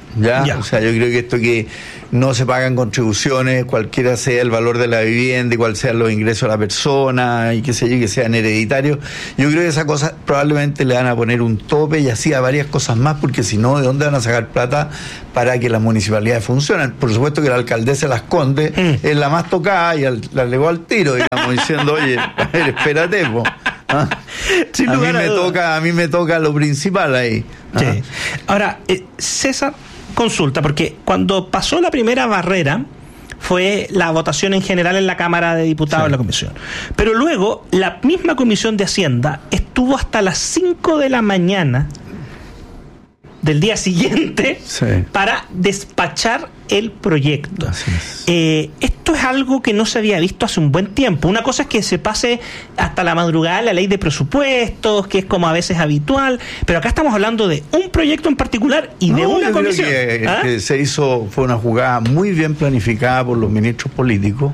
¿ya? Ya. O sea, yo creo que esto que no se pagan contribuciones, cualquiera sea el valor de la vivienda y cuál sean los ingresos de la persona y qué sé yo, que sean hereditarios, yo creo que esa cosa probablemente le van a poner un tope y así a varias cosas más, porque si no, ¿de dónde van a sacar plata para que las municipalidades funcionen? Por supuesto que la alcaldesa Las Condes mm. es la más tocada y al, la legó al tiro, digamos, diciendo, oye, a ver, espérate, po. ¿Ah? A mí me toca, a mí me toca lo principal ahí. Sí. Ahora, eh, César, consulta, porque cuando pasó la primera barrera fue la votación en general en la Cámara de Diputados, sí, en la comisión. Pero luego la misma Comisión de Hacienda estuvo hasta las cinco de la mañana del día siguiente, sí, para despachar el proyecto. Así es. Eh, esto es algo que no se había visto hace un buen tiempo. Una cosa es que se pase hasta la madrugada la ley de presupuestos, que es como a veces habitual, pero acá estamos hablando de un proyecto en particular y no, de una yo comisión. Creo que, ¿Ah? que se hizo, fue una jugada muy bien planificada por los ministros políticos.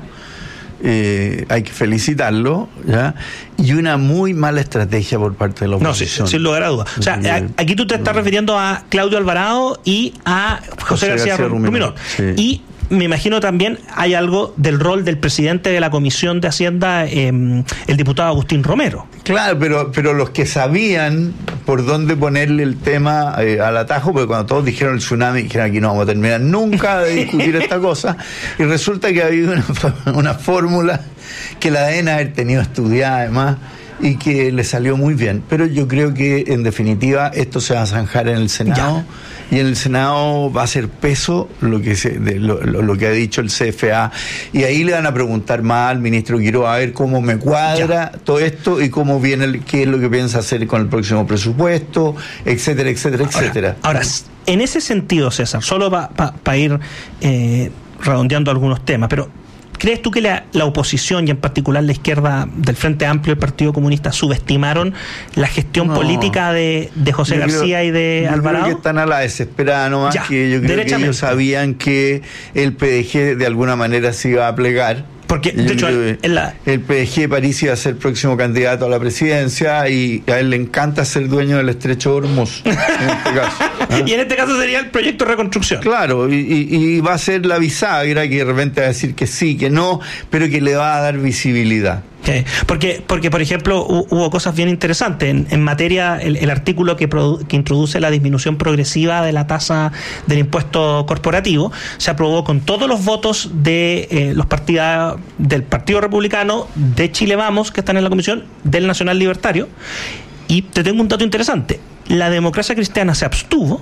Eh, hay que felicitarlo, ¿ya? Y una muy mala estrategia por parte de la oposición. No, sin, sin lugar a dudas. O sea, eh, aquí tú te estás no. refiriendo a Claudio Alvarado y a José, José García, García Ruminó. Sí. Y me imagino también hay algo del rol del presidente de la Comisión de Hacienda, eh, el diputado Agustín Romero. Claro, pero pero los que sabían por dónde ponerle el tema eh, al atajo, porque cuando todos dijeron el tsunami, dijeron aquí no vamos a terminar nunca de discutir esta cosa, y resulta que había una, una fórmula que la deben haber tenido estudiada además, y que le salió muy bien. Pero yo creo que en definitiva esto se va a zanjar en el Senado, ya, y en el Senado va a ser peso lo que se, de, lo, lo, lo que ha dicho el C F A, y ahí le van a preguntar más al ministro Quiroga a ver cómo me cuadra, ya, todo esto y cómo viene el, qué es lo que piensa hacer con el próximo presupuesto, etcétera, etcétera, ahora, etcétera. Ahora, en ese sentido, César, solo para pa, pa ir eh, redondeando algunos temas, pero ¿crees tú que la, la oposición y en particular la izquierda del Frente Amplio y el Partido Comunista subestimaron la gestión no, política de, de José García creo, y de yo Alvarado? Creo que están a la desesperada nomás, ya, que yo creo que ellos sabían que el P D G de alguna manera se iba a plegar. Porque, de hecho, el, la... el P D G de París iba a ser el próximo candidato a la presidencia y a él le encanta ser dueño del estrecho de Hormuz, en este caso. ¿Ah? Y en este caso sería el proyecto de reconstrucción. Claro, y, y, y va a ser la bisagra que de repente va a decir que sí, que no, pero que le va a dar visibilidad. Okay. Porque, porque, por ejemplo, hubo cosas bien interesantes. En, en materia, el, el artículo que, produ, que introduce la disminución progresiva de la tasa del impuesto corporativo se aprobó con todos los votos de eh, los partidos del Partido Republicano, de Chile Vamos, que están en la comisión, del Nacional Libertario. Y te tengo un dato interesante. La Democracia Cristiana se abstuvo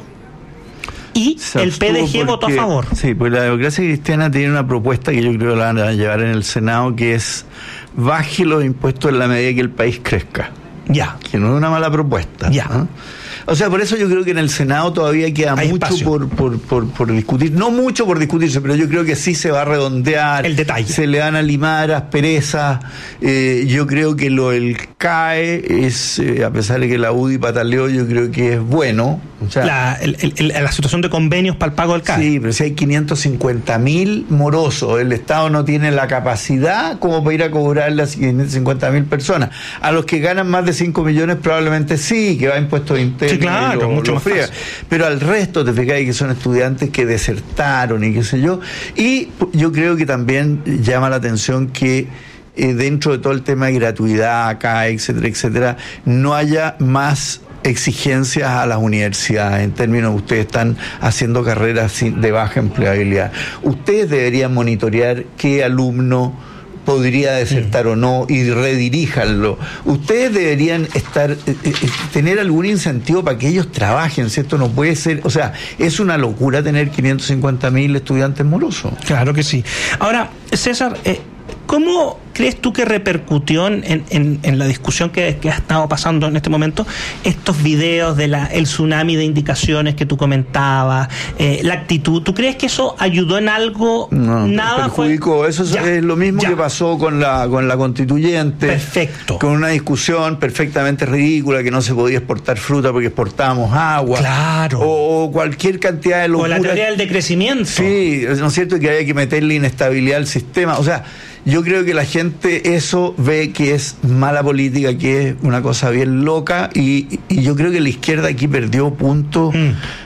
y se el P D G porque, votó a favor. Sí, pues la Democracia Cristiana tiene una propuesta que yo creo que la van a llevar en el Senado, que es baje los impuestos en la medida que el país crezca. Ya. Que no es una mala propuesta. Ya. ¿eh? O sea, por eso yo creo que en el Senado todavía queda Hay mucho por, por, por, por discutir. No mucho por discutirse, pero yo creo que sí se va a redondear. El detalle. Se le van a limar asperezas. Eh, yo creo que lo del C A E es, eh, a pesar de que la U D I pataleó, yo creo que es bueno. O sea, la, el, el, la situación de convenios para el pago del C A E. Sí, pero si hay quinientos cincuenta mil morosos, el Estado no tiene la capacidad como para ir a cobrarle a quinientas cincuenta mil personas. A los que ganan más de cinco millones probablemente sí, que va a impuestos internos. Sí, claro, lo, mucho lo más friega. Pero al resto te fijas que son estudiantes que desertaron y qué sé yo. Y yo creo que también llama la atención que eh, dentro de todo el tema de gratuidad acá, etcétera, etcétera, no haya más exigencias a las universidades en términos de ustedes están haciendo carreras de baja empleabilidad. Ustedes deberían monitorear qué alumno podría desertar mm. o no y rediríjanlo. Ustedes deberían estar eh, eh, tener algún incentivo para que ellos trabajen, si esto no puede ser, o sea, es una locura tener quinientos cincuenta mil estudiantes morosos. Claro que sí. Ahora, César, eh, ¿cómo crees tú que repercutió en, en, en la discusión que, que ha estado pasando en este momento estos videos de la el tsunami de indicaciones que tú comentabas, eh, la actitud? ¿Tú crees que eso ayudó en algo? No, nada perjudicó. Fue... Eso es, ya, es lo mismo ya. que pasó con la con la constituyente. Perfecto. Con una discusión perfectamente ridícula que no se podía exportar fruta porque exportábamos agua. Claro. O, o cualquier cantidad de locura. O la teoría del decrecimiento. Sí, ¿no es cierto? Que había que meterle inestabilidad al sistema. O sea, yo creo que la gente eso ve que es mala política, que es una cosa bien loca, y, y yo creo que la izquierda aquí perdió puntos mm.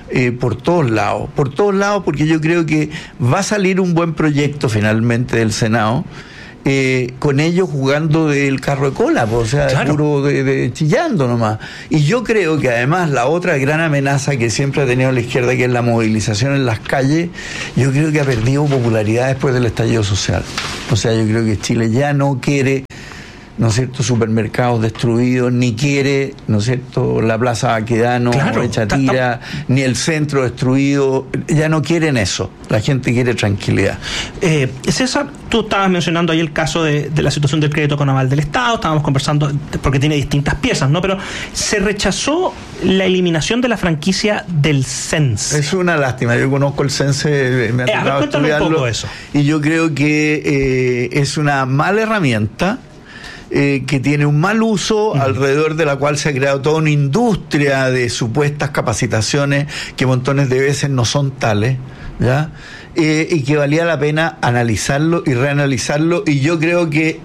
eh, por todos lados, por todos lados, porque yo creo que va a salir un buen proyecto finalmente del Senado. Eh, con ellos jugando del carro de cola, pues, o sea, claro. puro de, de chillando nomás. Y yo creo que además la otra gran amenaza que siempre ha tenido la izquierda, que es la movilización en las calles, yo creo que ha perdido popularidad después del estallido social. O sea, yo creo que Chile ya no quiere, ¿no es cierto?, supermercados destruidos, ni quiere, ¿no es cierto?, la Plaza Baquedano claro, hecha tira, ni el centro destruido, ya no quieren eso, la gente quiere tranquilidad. Eh, César, tú estabas mencionando ahí el caso de, de la situación del crédito con aval del Estado, estábamos conversando porque tiene distintas piezas, ¿no? Pero se rechazó la eliminación de la franquicia del Sense. Es una lástima, yo conozco el Sense, me ha eh, tocado estudiarlo, un poco eso. Y yo creo que eh, es una mala herramienta, Eh, que tiene un mal uso, uh-huh. alrededor de la cual se ha creado toda una industria de supuestas capacitaciones que montones de veces no son tales, ¿ya? Eh, y que valía la pena analizarlo y reanalizarlo, y yo creo que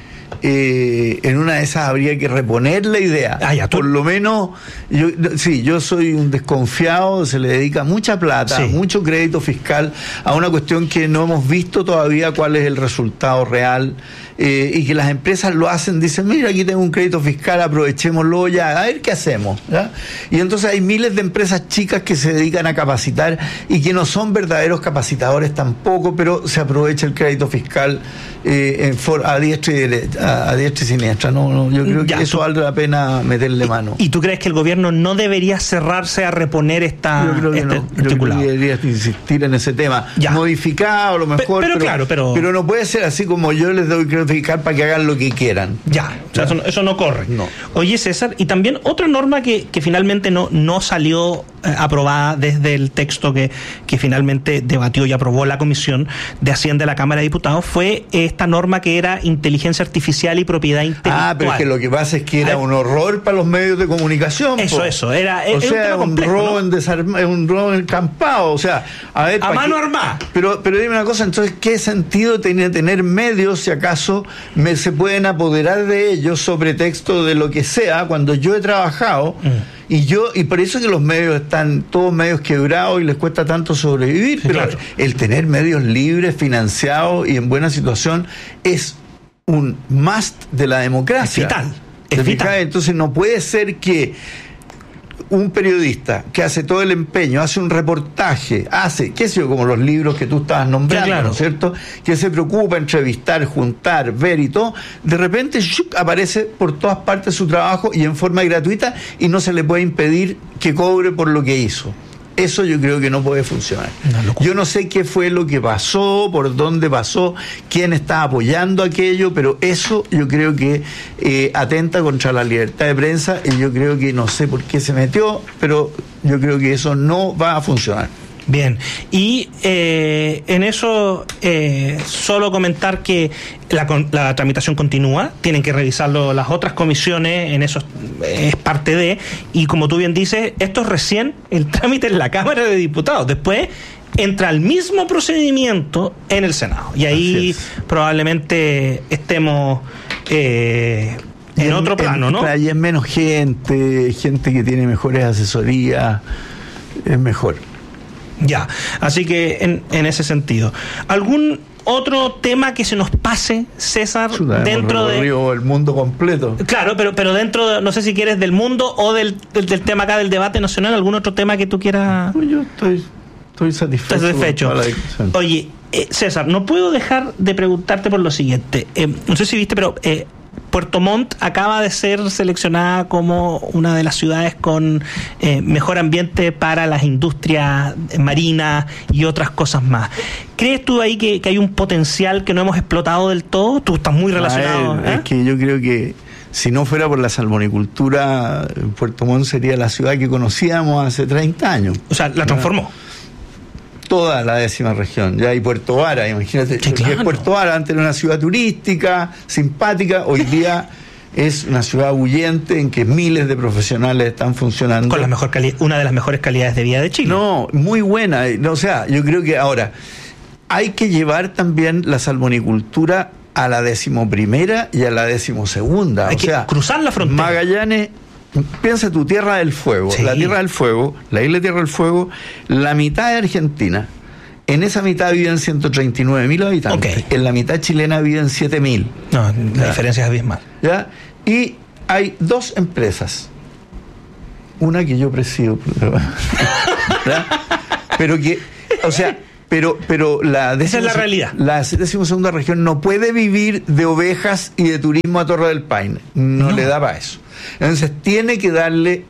eh, en una de esas habría que reponer la idea. Ah, ya, por lo menos, yo, sí, yo soy un desconfiado, se le dedica mucha plata, sí. mucho crédito fiscal a una cuestión que no hemos visto todavía cuál es el resultado real. Eh, y que las empresas lo hacen, dicen, mira, aquí tengo un crédito fiscal, aprovechémoslo ya, a ver qué hacemos, ¿ya? Y entonces hay miles de empresas chicas que se dedican a capacitar y que no son verdaderos capacitadores tampoco, pero se aprovecha el crédito fiscal eh, en for, a, diestra y derecha, a diestra y siniestra. No, no, yo creo ya, que eso tú, vale la pena meterle mano. ¿Y tú crees que el gobierno no debería cerrarse a reponer esta Yo creo que este, no, yo este creo que debería insistir en ese tema, ya. modificado a lo mejor, pero, pero, pero, claro, pero, pero no puede ser así como yo les doy crédito fiscal para que hagan lo que quieran. Ya, o sea, eso, no, eso no corre. No. Oye, César, y también otra norma que, que finalmente no, no salió eh, aprobada desde el texto que, que finalmente debatió y aprobó la Comisión de Hacienda de la Cámara de Diputados fue esta norma que era inteligencia artificial y propiedad intelectual. Ah, pero es que lo que pasa es que era un horror para los medios de comunicación. Eso, po. eso, era, o sea, era un, complejo, robo ¿no? en desarma, un robo encampado, o sea, a ver... A mano qué? armada. Pero, pero dime una cosa, entonces, ¿qué sentido tiene tener medios si acaso me se pueden apoderar de ellos sobre texto de lo que sea cuando yo he trabajado mm. y yo y por eso que los medios están todos medios quebrados y les cuesta tanto sobrevivir, sí, pero claro. el tener medios libres, financiados y en buena situación es un must de la democracia. Es vital. Es vital. Entonces no puede ser que un periodista que hace todo el empeño, hace un reportaje, hace, qué sé yo, como los libros que tú estabas nombrando, claro. ¿no es cierto? Que se preocupa entrevistar, juntar, ver y todo, de repente ¡shup! Aparece por todas partes su trabajo y en forma gratuita y no se le puede impedir que cobre por lo que hizo. Eso yo creo que no puede funcionar. Yo no sé qué fue lo que pasó, por dónde pasó, quién está apoyando aquello, pero eso yo creo que eh, atenta contra la libertad de prensa y yo creo que no sé por qué se metió, pero yo creo que eso no va a funcionar. Bien, y eh, en eso eh, solo comentar que la, la tramitación continúa, tienen que revisarlo las otras comisiones, en eso es parte de, y como tú bien dices, esto es recién el trámite en la Cámara de Diputados, después entra el mismo procedimiento en el Senado, y ahí probablemente estemos eh, en, en otro plano, en, ¿no? Ahí es menos gente, gente que tiene mejores asesorías, es mejor. Ya, así que en, en ese sentido. ¿Algún otro tema que se nos pase, César, Chuta, dentro de el mundo completo? Claro, pero pero dentro de, no sé si quieres del mundo o del, del, del tema acá del debate nacional, algún otro tema que tú quieras. Pues yo estoy estoy satisfecho. ¿Estás satisfecho? Oye, eh, César, no puedo dejar de preguntarte por lo siguiente. Eh, no sé si viste, pero eh, Puerto Montt acaba de ser seleccionada como una de las ciudades con eh, mejor ambiente para las industrias marinas y otras cosas más. ¿Crees tú ahí que, que hay un potencial que no hemos explotado del todo? Tú estás muy relacionado. Ver, ¿eh? Es que yo creo que si no fuera por la salmonicultura, Puerto Montt sería la ciudad que conocíamos hace treinta años. O sea, la transformó. Toda la décima región, ya hay Puerto Vara, imagínate, sí, claro. Puerto Vara antes era una ciudad turística, simpática, hoy día es una ciudad bullente en que miles de profesionales están funcionando. Con la mejor cali- una de las mejores calidades de vida de Chile. No, muy buena, o sea, yo creo que ahora hay que llevar también la salmonicultura a la decimoprimera y a la decimosegunda. Hay o que sea, cruzar la frontera. Magallanes piensa tu Tierra del Fuego, Sí. la Tierra del Fuego, la isla de Tierra del Fuego, la mitad de Argentina. En esa mitad viven ciento treinta y nueve mil habitantes. Ok. En la mitad chilena viven siete mil. No, la Ya. diferencia es abismal. ¿Ya? Y hay dos empresas. Una que yo presido. ¿Ya? Pero que, o sea, pero, pero la Esa es la realidad. La decimosegunda región no puede vivir de ovejas y de turismo a Torre del Paine. No, No. le da para eso. Entonces tiene que darle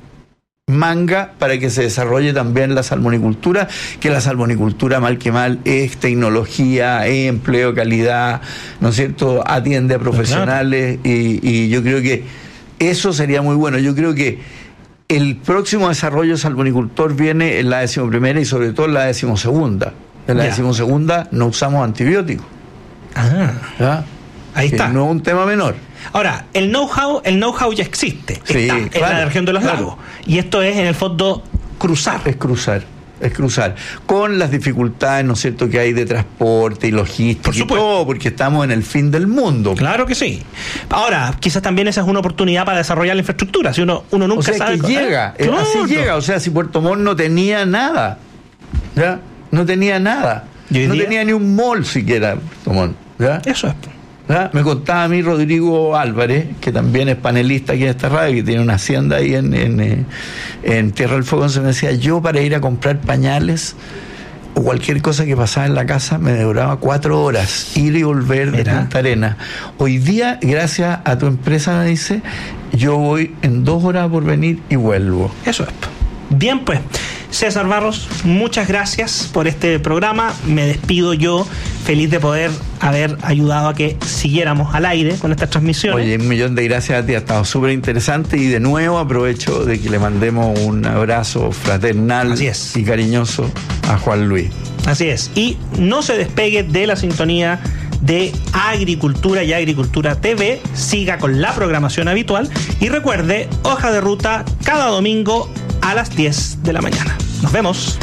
manga para que se desarrolle también la salmonicultura, que la salmonicultura mal que mal es tecnología, es empleo, calidad, ¿no es cierto? Atiende a profesionales y, y yo creo que eso sería muy bueno. Yo creo que el próximo desarrollo salmonicultor viene en la decimoprimera y sobre todo en la decimosegunda. En la Ya. decimosegunda no usamos antibióticos. Ah, ¿Ya? ahí Que está. no es un tema menor. Ahora, el know-how, el know-how ya existe. Sí, está en claro, la región de los claro. lagos. Y esto es, en el fondo, cruzar. Es cruzar, es cruzar. Con las dificultades, ¿no es cierto?, que hay de transporte y logística. Por y supuesto. todo, porque estamos en el fin del mundo. Claro que sí. Ahora, quizás también esa es una oportunidad para desarrollar la infraestructura. Si uno, uno nunca O sea, sabe. que llega, ¿eh? eh, así Claro. llega. O sea, si Puerto Montt no tenía nada, ¿ya? No tenía nada. ¿Y hoy No día? tenía ni un mall siquiera, Puerto Montt, ¿ya? Eso es. ¿Ya? Me contaba a mí Rodrigo Álvarez, que también es panelista aquí en esta radio, que tiene una hacienda ahí en, en, eh, en Tierra del Fuego, se me decía, yo para ir a comprar pañales o cualquier cosa que pasaba en la casa me demoraba cuatro horas ir y volver de Mira. Punta Arenas. Hoy día, gracias a tu empresa, me dice, yo voy en dos horas por venir y vuelvo. Eso es. Bien, pues, César Barros, muchas gracias por este programa. Me despido yo, feliz de poder haber ayudado a que siguiéramos al aire con estas transmisiones. Oye, un millón de gracias a ti, ha estado súper interesante y de nuevo aprovecho de que le mandemos un abrazo fraternal Así es. y cariñoso a Juan Luis. Así es. Y no se despegue de la sintonía de Agricultura y Agricultura T V. Siga con la programación habitual y recuerde, Hoja de Ruta cada domingo a las diez de la mañana. Nos vemos.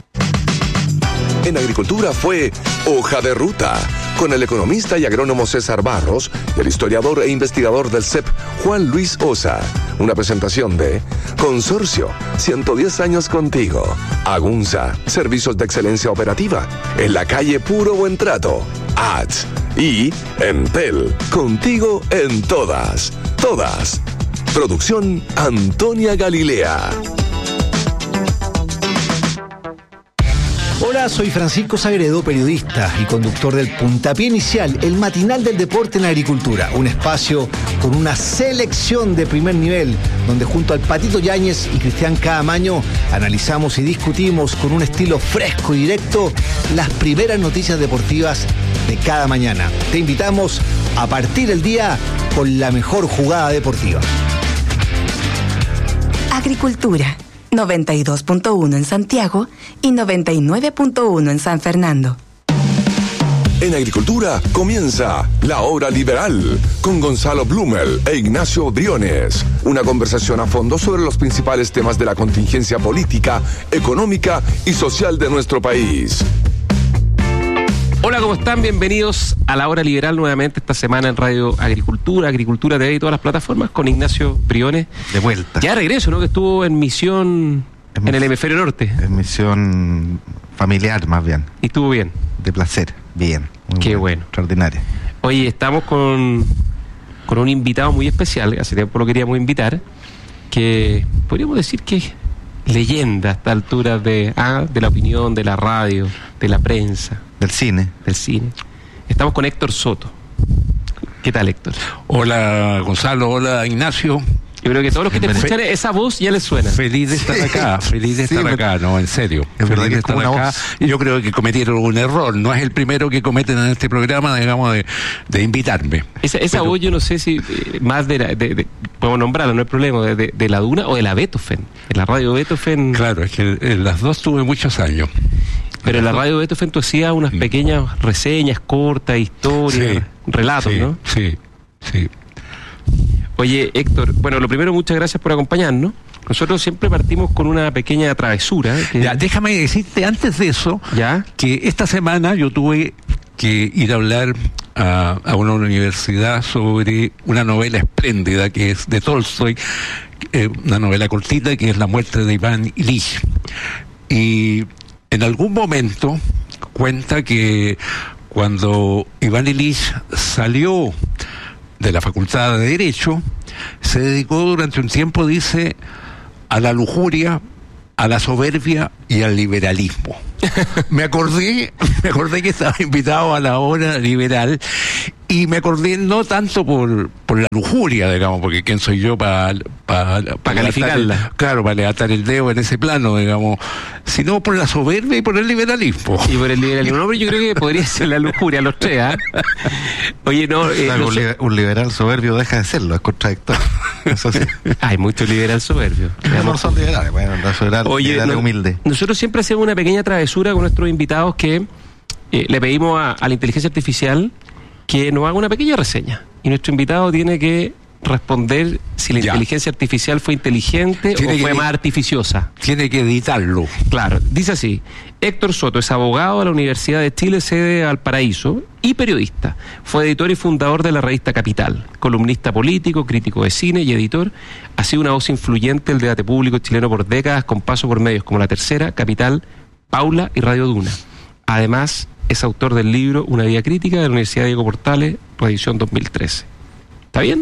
En Agricultura fue Hoja de Ruta, con el economista y agrónomo César Barros y el historiador e investigador del C E P, Juan Luis Osa. Una presentación de Consorcio, ciento diez años contigo. Agunza, servicios de excelencia operativa. En la calle Puro Buen Trato. A T S. Y Entel, contigo en todas. Todas. Producción Antonia Galilea. Hola, soy Francisco Sagredo, periodista y conductor del Puntapié Inicial, el matinal del deporte en la agricultura. Un espacio con una selección de primer nivel, donde junto al Patito Yáñez y Cristian Caamaño analizamos y discutimos con un estilo fresco y directo las primeras noticias deportivas de cada mañana. Te invitamos a partir el día con la mejor jugada deportiva. Agricultura, noventa y dos punto uno en Santiago y noventa y nueve punto uno en San Fernando. En Agricultura comienza La Hora Liberal con Gonzalo Blumel e Ignacio Briones. Una conversación a fondo sobre los principales temas de la contingencia política, económica y social de nuestro país. Hola, ¿cómo están? Bienvenidos a La Hora Liberal nuevamente esta semana en Radio Agricultura, Agricultura T V y todas las plataformas con Ignacio Briones. De vuelta. Ya de regreso, ¿no? Que estuvo en misión En en el mis- hemisferio norte. En misión familiar, más bien. Y estuvo bien. De placer. Bien. Muy Qué bueno. Extraordinario. Oye, estamos con, con un invitado muy especial, hace tiempo lo queríamos invitar, que podríamos decir que es leyenda a esta altura de, ah, de la opinión, de la radio, de la prensa, Del cine. del cine. Estamos con Héctor Soto. ¿Qué tal, Héctor? Hola Gonzalo, hola Ignacio. Yo creo que todos los que te Bienvenido. escuchan, esa voz ya les suena. Feliz de estar acá, feliz de Sí, estar pero- acá, no, en serio. Es verdad Feliz que de es como estar una acá. voz. Y yo creo que cometieron un error. No es el primero que cometen en este programa, digamos, de, de invitarme. Esa, esa Pero- voz yo no sé si eh, más de, la, de, de- podemos nombrarla, no hay problema, de, de- de la Duna o de la Beethoven. En la radio Beethoven, Claro, es que en las dos tuve muchos años. pero en la radio Beethoven tú hacías unas Mm. pequeñas reseñas cortas, historias, Sí, relatos, sí, ¿no? Sí, sí. Oye, Héctor, bueno, lo primero, muchas gracias por acompañarnos. Nosotros siempre partimos con una pequeña travesura. que- Ya, déjame decirte antes de eso ¿Ya? que esta semana yo tuve que ir a hablar a, a una universidad sobre una novela espléndida que es de Tolstoy, eh, una novela cortita que es La muerte de Iván Ilich. Y en algún momento cuenta que cuando Iván Ilich salió de la Facultad de Derecho, se dedicó durante un tiempo, dice, a la lujuria, a la soberbia y al liberalismo. Me acordé, me acordé que estaba invitado a la hora liberal y me acordé no tanto por, por la lujuria, digamos, porque quién soy yo para pa, pa pa calificarla. El, claro, para levantar el dedo en ese plano, digamos, sino por la soberbia y por el liberalismo. Y por el liberalismo. No, pero yo creo que podría ser la lujuria, los tres, ¿eh? Oye, no... Eh, claro, no un, li un liberal soberbio deja de serlo, es contradictorio. Eso sí. Hay mucho liberal soberbio. No son liberales, bueno, la liberal, Oye, liberal no, humilde. Nosotros siempre hacemos una pequeña travesura con nuestros invitados que eh, le pedimos a, a la inteligencia artificial que nos haga una pequeña reseña. Y nuestro invitado tiene que responder si la ya. inteligencia artificial fue inteligente tiene o fue más artificiosa. Tiene que editarlo. Claro, dice así: Héctor Soto es abogado de la Universidad de Chile, sede de Valparaíso, y periodista. Fue editor y fundador de la revista Capital, columnista político, crítico de cine y editor. Ha sido una voz influyente del debate público chileno por décadas, con paso por medios como La Tercera, Capital, Paula y Radio Duna. Además, es autor del libro Una vida crítica de la Universidad Diego Portales, reedición dos mil trece. ¿Está bien?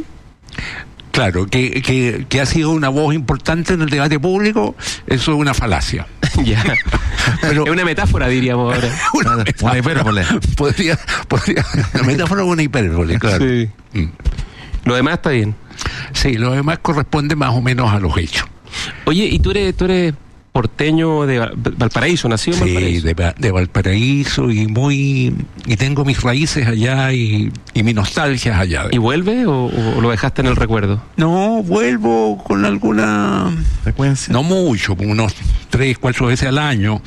Claro, que, que, que ha sido una voz importante en el debate público, eso es una falacia. Ya. Pero, es una metáfora, diríamos ahora. Una, una, metáfora, una hipérbole. Podría, podría, una metáfora o una hipérbole, claro. Sí. Mm. Lo demás está bien. Sí, lo demás corresponde más o menos a los hechos. Oye, ¿y tú eres, tú eres porteño de Valparaíso, nacido en sí, Valparaíso? Sí, de, de Valparaíso, y muy y tengo mis raíces allá y, y mi nostalgia es allá. ¿Y vuelve o, o lo dejaste en el recuerdo? No, vuelvo con alguna frecuencia. No mucho, unos tres, cuatro veces al año.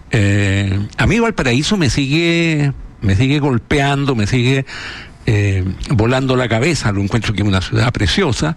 Eh, a mí Valparaíso me sigue, me sigue golpeando, me sigue eh, volando la cabeza. Lo encuentro que es una ciudad preciosa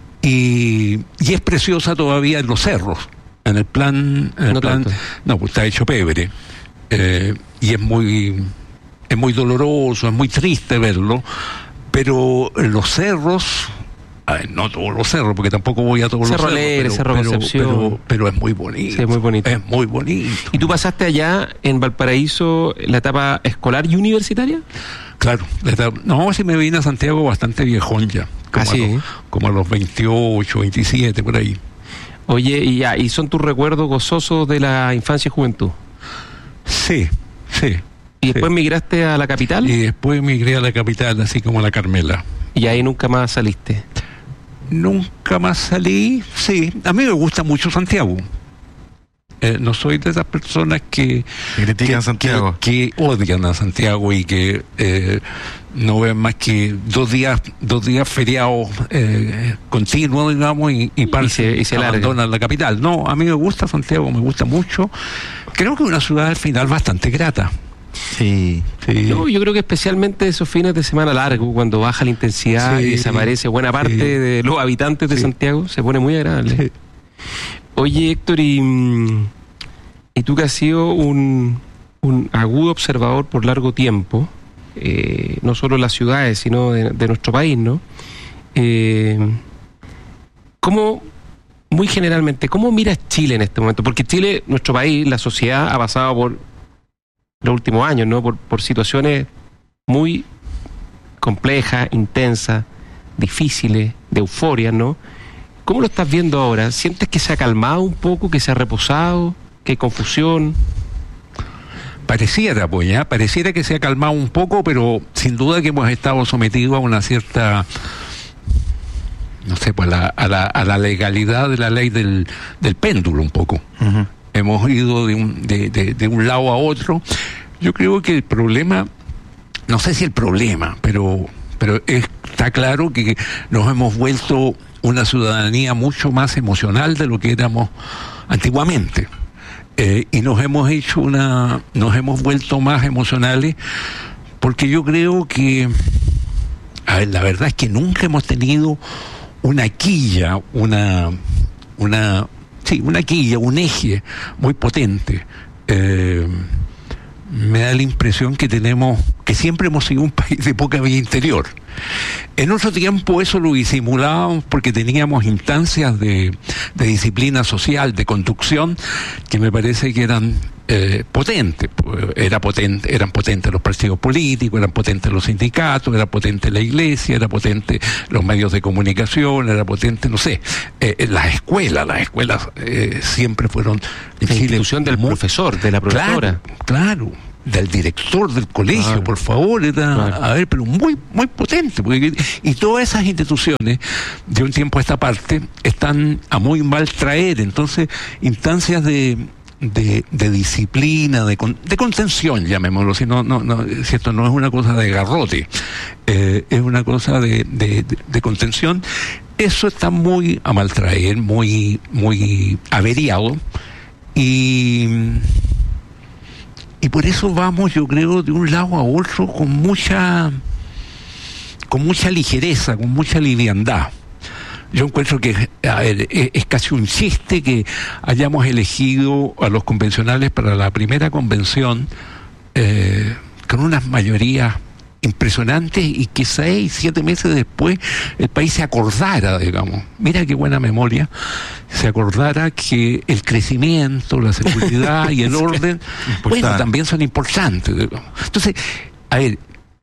y, y es preciosa todavía en los cerros. En el plan, en el no plan, tanto. No, pues está hecho pebre, eh, y es muy, es muy doloroso, es muy triste verlo, pero los cerros, ver, no todos los cerros, porque tampoco voy a todos Cerro los Alegre, cerros, pero, Cerro Concepción. Pero, pero, pero es muy bonito. Sí, es muy bonito. Es muy bonito. ¿Y tú pasaste allá en Valparaíso la etapa escolar y universitaria? Claro, etapa, no, si me vine a Santiago bastante viejón ya, como, ¿Ah, sí? a, los, como a los veintiocho, veintisiete, por ahí. Oye, y ya, ¿y son tus recuerdos gozosos de la infancia y juventud? Sí, sí. ¿Y después sí. migraste a la capital? Y después migré a la capital, así como a la Carmela. ¿Y ahí nunca más saliste? Nunca más salí, sí. A mí me gusta mucho Santiago. Eh, no soy de esas personas que critican Santiago, que, que odian a Santiago y que eh, no ven más que dos días dos días feriados eh, continuos, digamos, y, y, y se, y se abandonan la capital. No, a mí me gusta Santiago, me gusta mucho. Creo que es una ciudad al final bastante grata. Sí, sí. No, yo creo que especialmente esos fines de semana largos, cuando baja la intensidad, sí, y desaparece buena parte sí. de los habitantes de sí. Santiago, se pone muy agradable. Sí. Oye, Héctor, y, y tú que has sido un, un agudo observador por largo tiempo, eh, no solo de las ciudades, sino de, de nuestro país, ¿no? Eh, ¿Cómo, muy generalmente, cómo miras Chile en este momento? Porque Chile, nuestro país, la sociedad ha pasado por los últimos años, ¿no? Por, por situaciones muy complejas, intensas, difíciles, de euforia, ¿no? ¿Cómo lo estás viendo ahora? ¿Sientes que se ha calmado un poco, que se ha reposado, que hay confusión? Pareciera, pues ya, pareciera que se ha calmado un poco, pero sin duda que hemos estado sometidos a una cierta, no sé, pues la, a, la, a la legalidad de la ley del, del péndulo un poco. Uh-huh. Hemos ido de un, de, de, de un lado a otro. Yo creo que el problema, no sé si el problema, pero, pero está claro que nos hemos vuelto una ciudadanía mucho más emocional de lo que éramos antiguamente, eh, y nos hemos hecho una, nos hemos vuelto más emocionales, porque yo creo que, a ver, la verdad es que nunca hemos tenido una quilla, una, una, sí, una quilla, un eje muy potente. Eh, me da la impresión que tenemos que siempre hemos sido un país de poca vida interior. En otro tiempo eso lo disimulábamos porque teníamos instancias de, de disciplina social, de conducción, que me parece que eran eh, potentes. Era potente, eran potentes los partidos políticos, eran potentes los sindicatos, era potente la iglesia, era potente los medios de comunicación, era potente, no sé, eh, las escuelas, las escuelas eh, siempre fueron... La institución del muy, profesor, de la profesora. Claro, claro. Del director del colegio, claro. Por favor, era, claro. A ver, pero muy muy potente, porque, y todas esas instituciones de un tiempo a esta parte están a muy mal traer, entonces instancias de de, de disciplina, de, de contención, llamémoslo, si no, no, no, si esto no es una cosa de garrote, eh, es una cosa de, de, de, de contención, eso está muy a mal traer, muy, muy averiado, y Y por eso vamos, yo creo, de un lado a otro con mucha con mucha ligereza, con mucha liviandad. Yo encuentro que, a ver, es, es casi un chiste que hayamos elegido a los convencionales para la primera convención eh, con unas mayorías impresionantes y que seis, siete meses después el país se acordara, digamos, mira qué buena memoria, se acordara que el crecimiento, la seguridad y el orden, bueno, también son importantes, digamos. Entonces, a ver,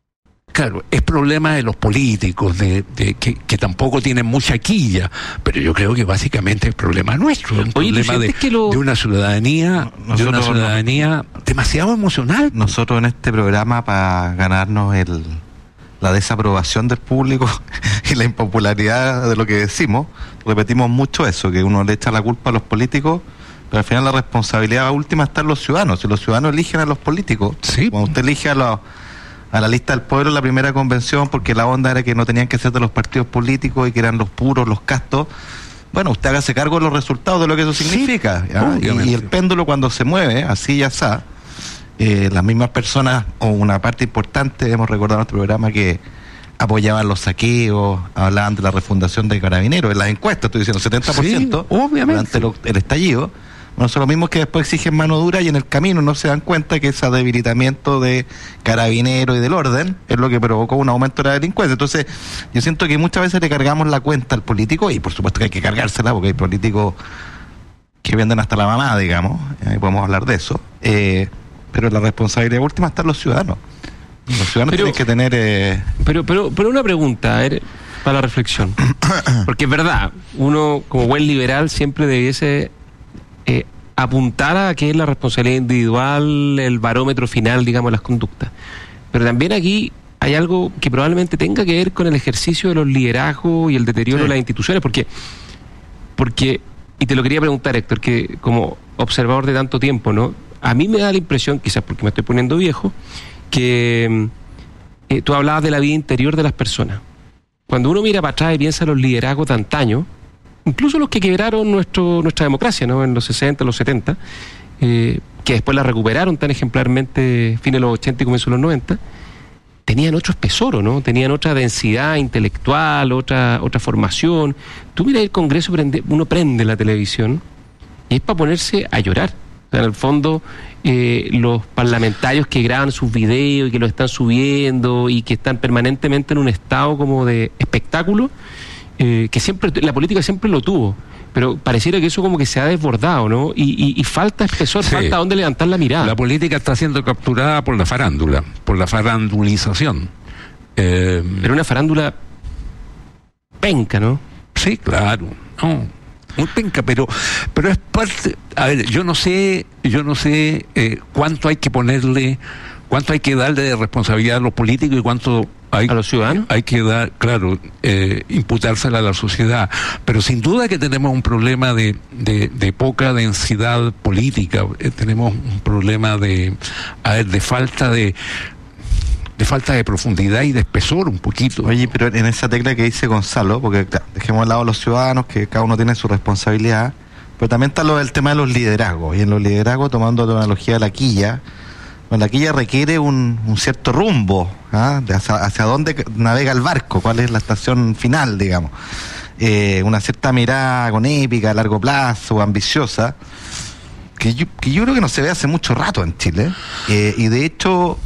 claro, es problema de los políticos, de, de que, que tampoco tienen mucha quilla, pero yo creo que básicamente es problema nuestro, es un Oye, problema de, que lo... de una ciudadanía, nosotros, de una ciudadanía no, demasiado emocional. Nosotros en este programa, para ganarnos el la desaprobación del público y la impopularidad de lo que decimos, repetimos mucho eso, que uno le echa la culpa a los políticos, pero al final la responsabilidad última está en los ciudadanos. Si los ciudadanos eligen a los políticos, sí. Cuando usted elige a los a la lista del pueblo en la primera convención, porque la onda era que no tenían que ser de los partidos políticos y que eran los puros, los castos, bueno, usted hágase cargo de los resultados de lo que eso significa. Sí, y, y el péndulo cuando se mueve, así ya está, eh, las mismas personas, o una parte importante, hemos recordado en nuestro programa que apoyaban los saqueos, hablaban de la refundación de Carabineros, en las encuestas, estoy diciendo setenta por ciento, sí, obviamente, durante lo, el estallido. Bueno, son los mismos que después exigen mano dura y en el camino no se dan cuenta que ese debilitamiento de Carabineros y del orden es lo que provocó un aumento de la delincuencia. Entonces, yo siento que muchas veces le cargamos la cuenta al político, y por supuesto que hay que cargársela porque hay políticos que venden hasta la mamá, digamos, ahí podemos hablar de eso, eh, pero la responsabilidad última está en los ciudadanos. Los ciudadanos pero, tienen que tener... Eh... Pero, pero, pero una pregunta, a ver, para la reflexión. Porque es verdad, uno como buen liberal siempre debiese... Eh, apuntar a que es la responsabilidad individual, el barómetro final, digamos, de las conductas. Pero también aquí hay algo que probablemente tenga que ver con el ejercicio de los liderazgos y el deterioro sí. de las instituciones, porque, porque, y te lo quería preguntar, Héctor, que como observador de tanto tiempo, ¿no? A mí me da la impresión, quizás porque me estoy poniendo viejo, que eh, tú hablabas de la vida interior de las personas. Cuando uno mira para atrás y piensa en los liderazgos de antaño, incluso los que quebraron nuestro, nuestra democracia, ¿no? En los sesenta, los setenta, eh, que después la recuperaron tan ejemplarmente fines de los ochenta y comienzos de los noventa, tenían otro espesor, ¿no? Tenían otra densidad intelectual, otra otra formación. Tú miras el Congreso, prende, uno prende la televisión y es para ponerse a llorar. O sea, en el fondo, eh, los parlamentarios que graban sus videos y que los están subiendo y que están permanentemente en un estado como de espectáculo, Eh, que siempre, la política siempre lo tuvo, pero pareciera que eso como que se ha desbordado, ¿no? Y, y, y falta espesor, sí. falta dónde levantar la mirada. La política está siendo capturada por la farándula, por la farandulización. Eh, pero una farándula penca, ¿no? Sí, claro, no, muy penca, pero, pero es parte. A ver, yo no sé, yo no sé eh, cuánto hay que ponerle, cuánto hay que darle de responsabilidad a los políticos y cuánto hay, a los ciudadanos. Hay que dar, claro, eh, imputársela a la sociedad, pero sin duda que tenemos un problema de, de, de poca densidad política, eh, tenemos un problema de, a ver, de falta de de falta de profundidad y de espesor un poquito. Oye, pero en esa tecla que dice Gonzalo, porque claro, dejemos de lado a los ciudadanos, que cada uno tiene su responsabilidad, pero también está lo del tema de los liderazgos, y en los liderazgos, tomando la analogía de la quilla, la quilla requiere un, un cierto rumbo, ¿ah? de hacia, hacia dónde navega el barco, cuál es la estación final, digamos. Eh, una cierta mirada con épica, a largo plazo, ambiciosa, que yo, que yo creo que no se ve hace mucho rato en Chile, eh, y de hecho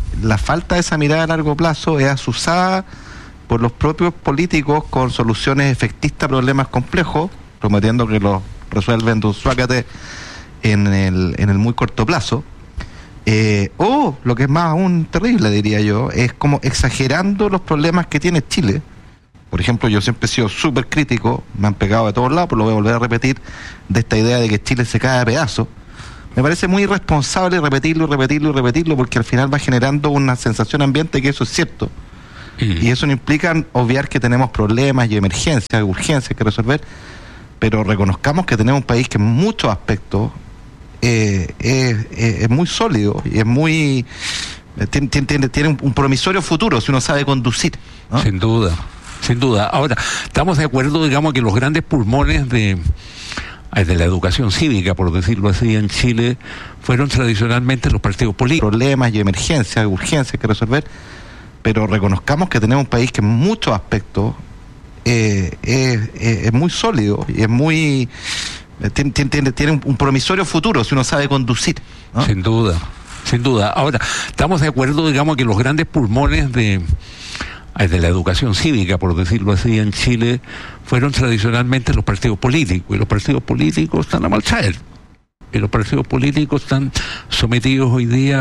la falta de esa mirada a largo plazo es asusada por los propios políticos con soluciones efectistas a problemas complejos, prometiendo que los resuelven de un suácate en el, en el muy corto plazo. Eh, o, lo que es más aún terrible, diría yo, es como exagerando los problemas que tiene Chile. Por ejemplo, yo siempre he sido súper crítico, me han pegado de todos lados, pero lo voy a volver a repetir, de esta idea de que Chile se cae a pedazos. Me parece muy irresponsable repetirlo, repetirlo, repetirlo, porque al final va generando una sensación ambiente que eso es cierto. Mm. Y eso no implica obviar que tenemos problemas y emergencias, urgencias que resolver, pero reconozcamos que tenemos un país que en muchos aspectos eh, es, es, es muy sólido y es muy... Tiene, tiene, tiene un promisorio futuro si uno sabe conducir, ¿no? Sin duda, sin duda. Ahora, estamos de acuerdo, digamos, que los grandes pulmones de... de la educación cívica, por decirlo así, en Chile, fueron tradicionalmente los partidos políticos. Problemas y emergencias, urgencias que resolver, pero reconozcamos que tenemos un país que en muchos aspectos eh, es, es, es muy sólido y es muy... Tiene, tiene, tiene un promisorio futuro si uno sabe conducir, ¿no? Sin duda, sin duda. Ahora, estamos de acuerdo, digamos, que los grandes pulmones de... de la educación cívica, por decirlo así, en Chile, fueron tradicionalmente los partidos políticos, y los partidos políticos están a marchar, y los partidos políticos están sometidos hoy día